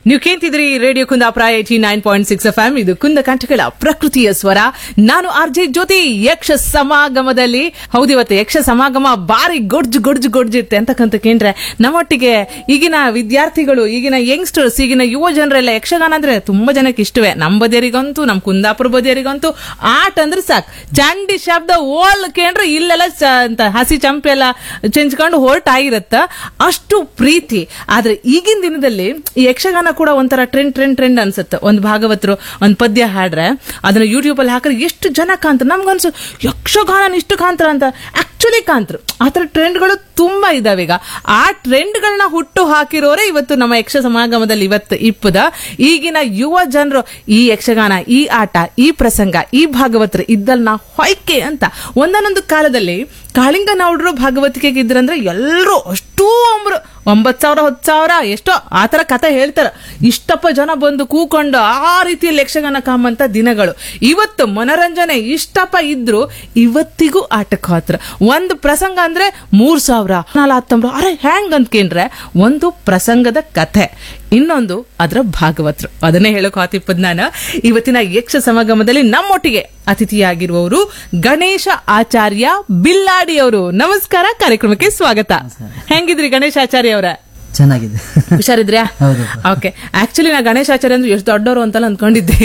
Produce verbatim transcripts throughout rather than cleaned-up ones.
ನೀವು ಕೇಳ್ತಿದ್ರಿ radio Kundapura eighty nine point six F M. ಇದು ಕುಂದ ಕಂಠಗಳ ಪ್ರಕೃತಿಯ ಸ್ವರ. ನಾನು ಆರ್ಜೆ ಜ್ಯೋತಿ. ಯಕ್ಷ ಸಮಾಗಮದಲ್ಲಿ ಹೌದು, ಇವತ್ತು ಯಕ್ಷ ಸಮಾಗಮ ಬಾರಿ ಗೊಡ್ಜು ಗೊಡ್ಜು ಗೊಡ್ಜಿತ್ತೆ ಅಂತಕ್ಕಂತ ಕೇಂದ್ರೆ ನಮ್ಮೊಟ್ಟಿಗೆ ಈಗಿನ ವಿದ್ಯಾರ್ಥಿಗಳು, ಈಗಿನ ಯಂಗ್ಸ್ಟರ್ಸ್, ಈಗಿನ ಯುವ ಜನರೆಲ್ಲ ಯಕ್ಷಗಾನ ಅಂದ್ರೆ ತುಂಬಾ ಜನಕ್ಕೆ ಇಷ್ಟವೇ. ನಮ್ಮ ಬದಿಯರಿಗಂತೂ, ನಮ್ಮ ಕುಂದಾಪುರ ಬದಿಯರಿಗಂತೂ ಆಟ ಅಂದ್ರೆ ಸಾಕು. ಚಂಡಿ ಶಬ್ದ ಓಲ್ ಕೇಂದ್ರೆ ಇಲ್ಲೆಲ್ಲ ಅಂತ ಹಸಿ ಚಂಪೆ ಎಲ್ಲ ಚೆಂಚ್ಕೊಂಡು ಹೊರಟಾಗಿರತ್ತ, ಅಷ್ಟು ಪ್ರೀತಿ. ಆದ್ರೆ ಈಗಿನ ದಿನದಲ್ಲಿ ಈ ಯಕ್ಷಗಾನ ಕೂಡ ಒಂಥರ ಟ್ರೆಂಡ್ ಟ್ರೆಂಡ್ ಟ್ರೆಂಡ್ ಅನ್ಸುತ್ತೆ. ಒಂದು ಭಾಗವತರು ಒಂದು ಪದ್ಯ ಹಾಡ್ರೆ ಅದನ್ನ ಯೂಟ್ಯೂಬ್ ಅಲ್ಲಿ ಹಾಕಿದ್ರೆ ಎಷ್ಟು ಜನ ಕಾಂತ, ನಮ್ಗನ್ಸು ಯಕ್ಷಗಾನ ಇಷ್ಟು ಕಾಂತರ ಅಂತ. ಆಕ್ಚುಲಿ ಕಾಂತರು ಆತರ ಟ್ರೆಂಡ್ಗಳು ತುಂಬಾ ಇದಾವೆ. ಈಗ ಆ ಟ್ರೆಂಡ್ಗಳನ್ನ ಹುಟ್ಟು ಹಾಕಿರೋರೆ ಇವತ್ತು ನಮ್ಮ ಯಕ್ಷ ಸಮಾಗಮದಲ್ಲಿ ಇವತ್ತು ಇಪ್ಪದ. ಈಗಿನ ಯುವ ಜನರು ಈ ಯಕ್ಷಗಾನ, ಈ ಆಟ, ಈ ಪ್ರಸಂಗ, ಈ ಭಾಗವತರು ಇದ್ದಲ್ ನಾ ಹೊಯ್ಕೆ ಅಂತ. ಒಂದೊಂದೊಂದು ಕಾಲದಲ್ಲಿ ಕಾಳಿಂಗನೌಡರು ಭಾಗವತಿಕೆಗೆ ಇದ್ರಂದ್ರೆ ಎಲ್ಲರೂ ಅಷ್ಟೂ ಅಂಬ್ರು ಒಂಬತ್ ಸಾವಿರ ಹತ್ತು ಸಾವಿರ ಎಷ್ಟೋ ಆತರ ಕಥೆ ಹೇಳ್ತಾರ. ಇಷ್ಟಪ್ಪ ಜನ ಬಂದು ಕೂಕೊಂಡು ಆ ರೀತಿಯಲ್ಲಿ ಯಕ್ಷಗಾನ ಕಾಮಂತ ದಿನಗಳು. ಇವತ್ತು ಮನರಂಜನೆ ಇಷ್ಟಪ್ಪ ಇದ್ರು ಇವತ್ತಿಗೂ ಆಟಕ್ಕೆ ಹೋತ್ರ. ಒಂದು ಪ್ರಸಂಗ ಅಂದ್ರೆ ಮೂರ್ ಸಾವಿರ ನಾಲ್ ಹತ್ತೊಂಬ್ರು ಅರೆ ಹೆಂಗ್ ಅಂದ್ಕೇಂದ್ರೆ ಒಂದು ಪ್ರಸಂಗದ ಕಥೆ, ಇನ್ನೊಂದು ಅದರ ಭಾಗವತರು. ಅದನ್ನೇ ಹೇಳಕ್ ಹಾತಿಪ್ಪದ್ ನಾನು. ಇವತ್ತಿನ ಯಕ್ಷ ಸಮಾಗಮದಲ್ಲಿ ನಮ್ಮೊಟ್ಟಿಗೆ ಅತಿಥಿಯಾಗಿರುವವರು ಗಣೇಶ ಆಚಾರ್ಯ ಬಿಲ್ಲಾಡಿ ಅವರು. ನಮಸ್ಕಾರ, ಕಾರ್ಯಕ್ರಮಕ್ಕೆ ಸ್ವಾಗತ. ಹೆಂಗಿದ್ರಿ ಗಣೇಶ ಆಚಾರ್ಯ ಅವರ? ಚೆನ್ನಾಗಿದೆ. ಹುಷಾರಿದ್ರ್ಯಾ? ಓಕೆ. ಆಕ್ಚುಲಿ ನಾ ಗಣೇಶಾಚಾರ್ಯ ಅಂದ್ರೆ ಎಷ್ಟು ದೊಡ್ಡವರು ಅಂತೆಲ್ಲ ಅಂದ್ಕೊಂಡಿದ್ದೆ.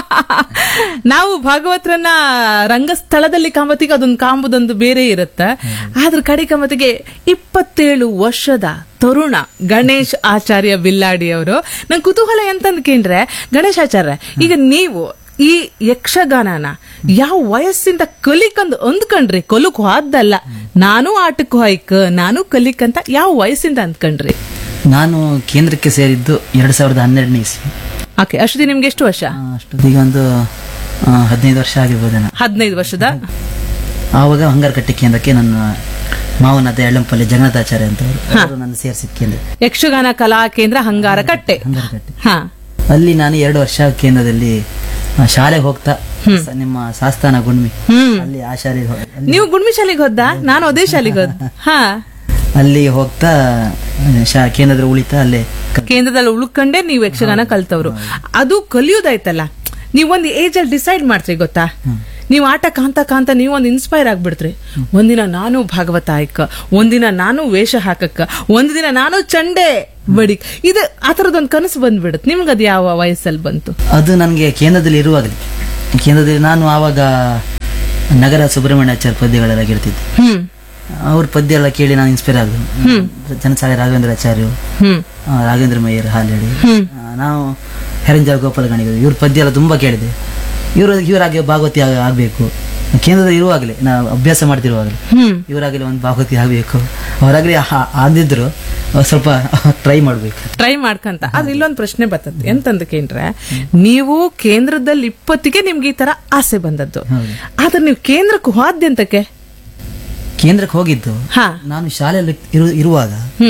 ನಾವು ಭಾಗವತರನ್ನ ರಂಗಸ್ಥಳದಲ್ಲಿ ಕಾಮತಿಗೆ ಅದೊಂದು ಕಾಂಬುದೊಂದು ಬೇರೆ ಇರುತ್ತೆ. ಆದ್ರ ಕಡೆ ಕಾಮತಿಗೆ ಇಪ್ಪತ್ತೇಳು ವರ್ಷದ ತರುಣ ಗಣೇಶ್ ಆಚಾರ್ಯ ಬಿಲ್ಲಾಡಿ ಅವರು. ನನ್ ಕುತೂಹಲ ಎಂತಂದ್ಕೇಂದ್ರೆ ಗಣೇಶಾಚಾರ್ಯ, ಈಗ ನೀವು ಈ ಯಕ್ಷಗಾನನ ಯಾವ ವಯಸ್ಸಿಂದ ಕಲಿಕಂದು ಅಂದ್ಕೊಂಡ್ರಿ? ಕಲುಕ್ ಹೋದಲ್ಲ, ನಾನು ಆಟಕ್ಕೂ ಹೋಯ್ಕ, ನಾನು ಕಲಿಕಂತ ಯಾವ ವಯಸ್ಸಿಂದ ಅಂದ್ಕೊಂಡ್ರಿ? ನಾನು ಕೇಂದ್ರಕ್ಕೆ ಸೇರಿದ್ದು ಎರಡ್ ಸಾವಿರದ ಹನ್ನೆರಡನೇ ಇಸ್ವಿ. ಓಕೆ. ಅಷ್ಟೊತ್ತಿಗೆ ನಿಮ್ಗೆ ಎಷ್ಟು ವರ್ಷ? ಅಷ್ಟೊತ್ತಿಗೆ ಒಂದು ಹದಿನೈದು ವರ್ಷ ಆಗಿರ್ಬೋದೇನ. ಹದಿನೈದು ವರ್ಷದ. ಆವಾಗ ಹಂಗಾರಕಟ್ಟೆ ಕೇಂದ್ರಕ್ಕೆ ನನ್ನ ಮಾವನಾದ ಎಳ್ಳಂಪಲ್ಲಿ ಜಗನ್ನಾಥಾಚಾರ್ಯ ಅಂತ ಅವರು ನನ್ನ ಸೇರಿಸಿದ ಕೇಂದ್ರ ಯಕ್ಷಗಾನ ಕಲಾ ಕೇಂದ್ರ ಹಂಗಾರಕಟ್ಟೆ. ಹಂಗಾರಕಟ್ಟೆ. ಹಾ. ಅಲ್ಲಿ ನಾನು ಎರಡು ವರ್ಷ ಕೇಂದ್ರದಲ್ಲಿ ಶಾಲೆಗೆ ಹೋಗ್ತಾ ನಿಮ್ಮ ಸಾಸ್ತಾನ ಗುಣ್ಮಿ ಅಲ್ಲಿ ಆ ಶಾಲೆಗೆ. ನೀವು ಗುಣ್ಮಿ ಶಾಲೆಗೆ ಹೋದ? ನಾನು ಅದೇ ಶಾಲೆಗೆ ಹೋದ. ಹಾ. ಅಲ್ಲಿ ಹೋಗ್ತಾ ಕೇಂದ್ರದಲ್ಲಿ ಉಳಿತಾ ಅಲ್ಲೇ ಕೇಂದ್ರದಲ್ಲಿ ಉಳ್ಕೊಂಡೆ ನೀವು ಯಕ್ಷಗಾನ ಕಲ್ತವ್ರು. ಅದು ಕಲಿಯೋದಾಯ್ತಲ್ಲ, ನೀವೊಂದು ಏಜ್ ಅಲ್ಲಿ ಡಿಸೈಡ್ ಮಾಡ್ತೀರಿ ಗೊತ್ತಾ? ನೀವು ಆಟ ಕಾಂತ ಕಾಂತ ನೀವೊಂದು ಇನ್ಸ್ಪೈರ್ ಆಗ್ಬಿಡ್ತ್ರಿ. ಒಂದಿನ ನಾನು ಭಾಗವತ ಆಯ್ಕ, ಒಂದಿನ ನಾನು ವೇಷ ಹಾಕಕ್ಕ, ಒಂದ್ ದಿನ ನಾನು ಚಂಡೆ ಬಡಿ, ಇದು ಆತರದೊಂದು ಕನಸು ಬಂದ್ಬಿಡುತ್ತೆ. ನಿಮ್ಗೆ ಅದು ಯಾವ ವಯಸ್ಸಲ್ಲಿ ಬಂತು? ಅದು ನನಗೆ ಕೇಂದ್ರದಲ್ಲಿ ಇರುವಾಗಲೇ. ಕೇಂದ್ರದಲ್ಲಿ ನಾನು ಆವಾಗ ನಗರ ಸುಬ್ರಹ್ಮಣ್ಯಾಚಾರ್ಯ ಪದ್ಯಗಳೆಲ್ಲ ಕೇಳ್ತಿದ್ದೆ. ಅವ್ರ ಪದ್ಯ ಎಲ್ಲ ಕೇಳಿ ನಾನು ಇನ್ಸ್ಪೈರ್ ಆಗ. ಜನಸಾಳೆ ರಾಘವೇಂದ್ರಾಚಾರ್ಯ, ರಾಘವೇಂದ್ರ ಮಯ್ಯರ್ ಹಾಲೇಳಿ, ನಾವು ಹೆರಂಜಾರ್ ಗೋಪಾಲ ಗಣಿಗಳು, ಇವ್ರ ಪದ್ಯ ಎಲ್ಲ ತುಂಬಾ ಕೇಳಿದೆ. ಇವ್ರ ಇವರಾಗಿ ಭಾಗವತಿ ಆಗ್ಬೇಕು. ಕೇಂದ್ರದಲ್ಲಿ ಇರುವಾಗಲೇ ನಾವು ಅಭ್ಯಾಸ ಮಾಡ್ತಿರುವಾಗಲೇ ಇವರಾಗಲೇ ಒಂದು ಭಾಗವತಿ ಆಗ್ಬೇಕು. ಅವರಾಗಲೇ ಆಗದಿದ್ರು ಸ್ವಲ್ಪ ಟ್ರೈ ಮಾಡ್ಬೇಕು, ಟ್ರೈ ಮಾಡ್ಕಂತ. ಆದ್ರೆ ಇಲ್ಲೊಂದು ಪ್ರಶ್ನೆ ಬರ್ತದೆ, ಎಂತಂದಕೇಂದ್ರೆ ನೀವು ಕೇಂದ್ರದಲ್ಲಿ ಇಪ್ಪತ್ತಿಗೆ ನಿಮ್ಗೆ ಈ ತರ ಆಸೆ ಬಂದದ್ದು. ಆದ್ರೆ ನೀವು ಕೇಂದ್ರಕ್ಕೆ ಹೋದ್ಯಂತಕ್ಕೆ? ಕೇಂದ್ರಕ್ಕೆ ಹೋಗಿದ್ದು ನಾನು ಶಾಲೆಯಲ್ಲಿ ಇರುವಾಗ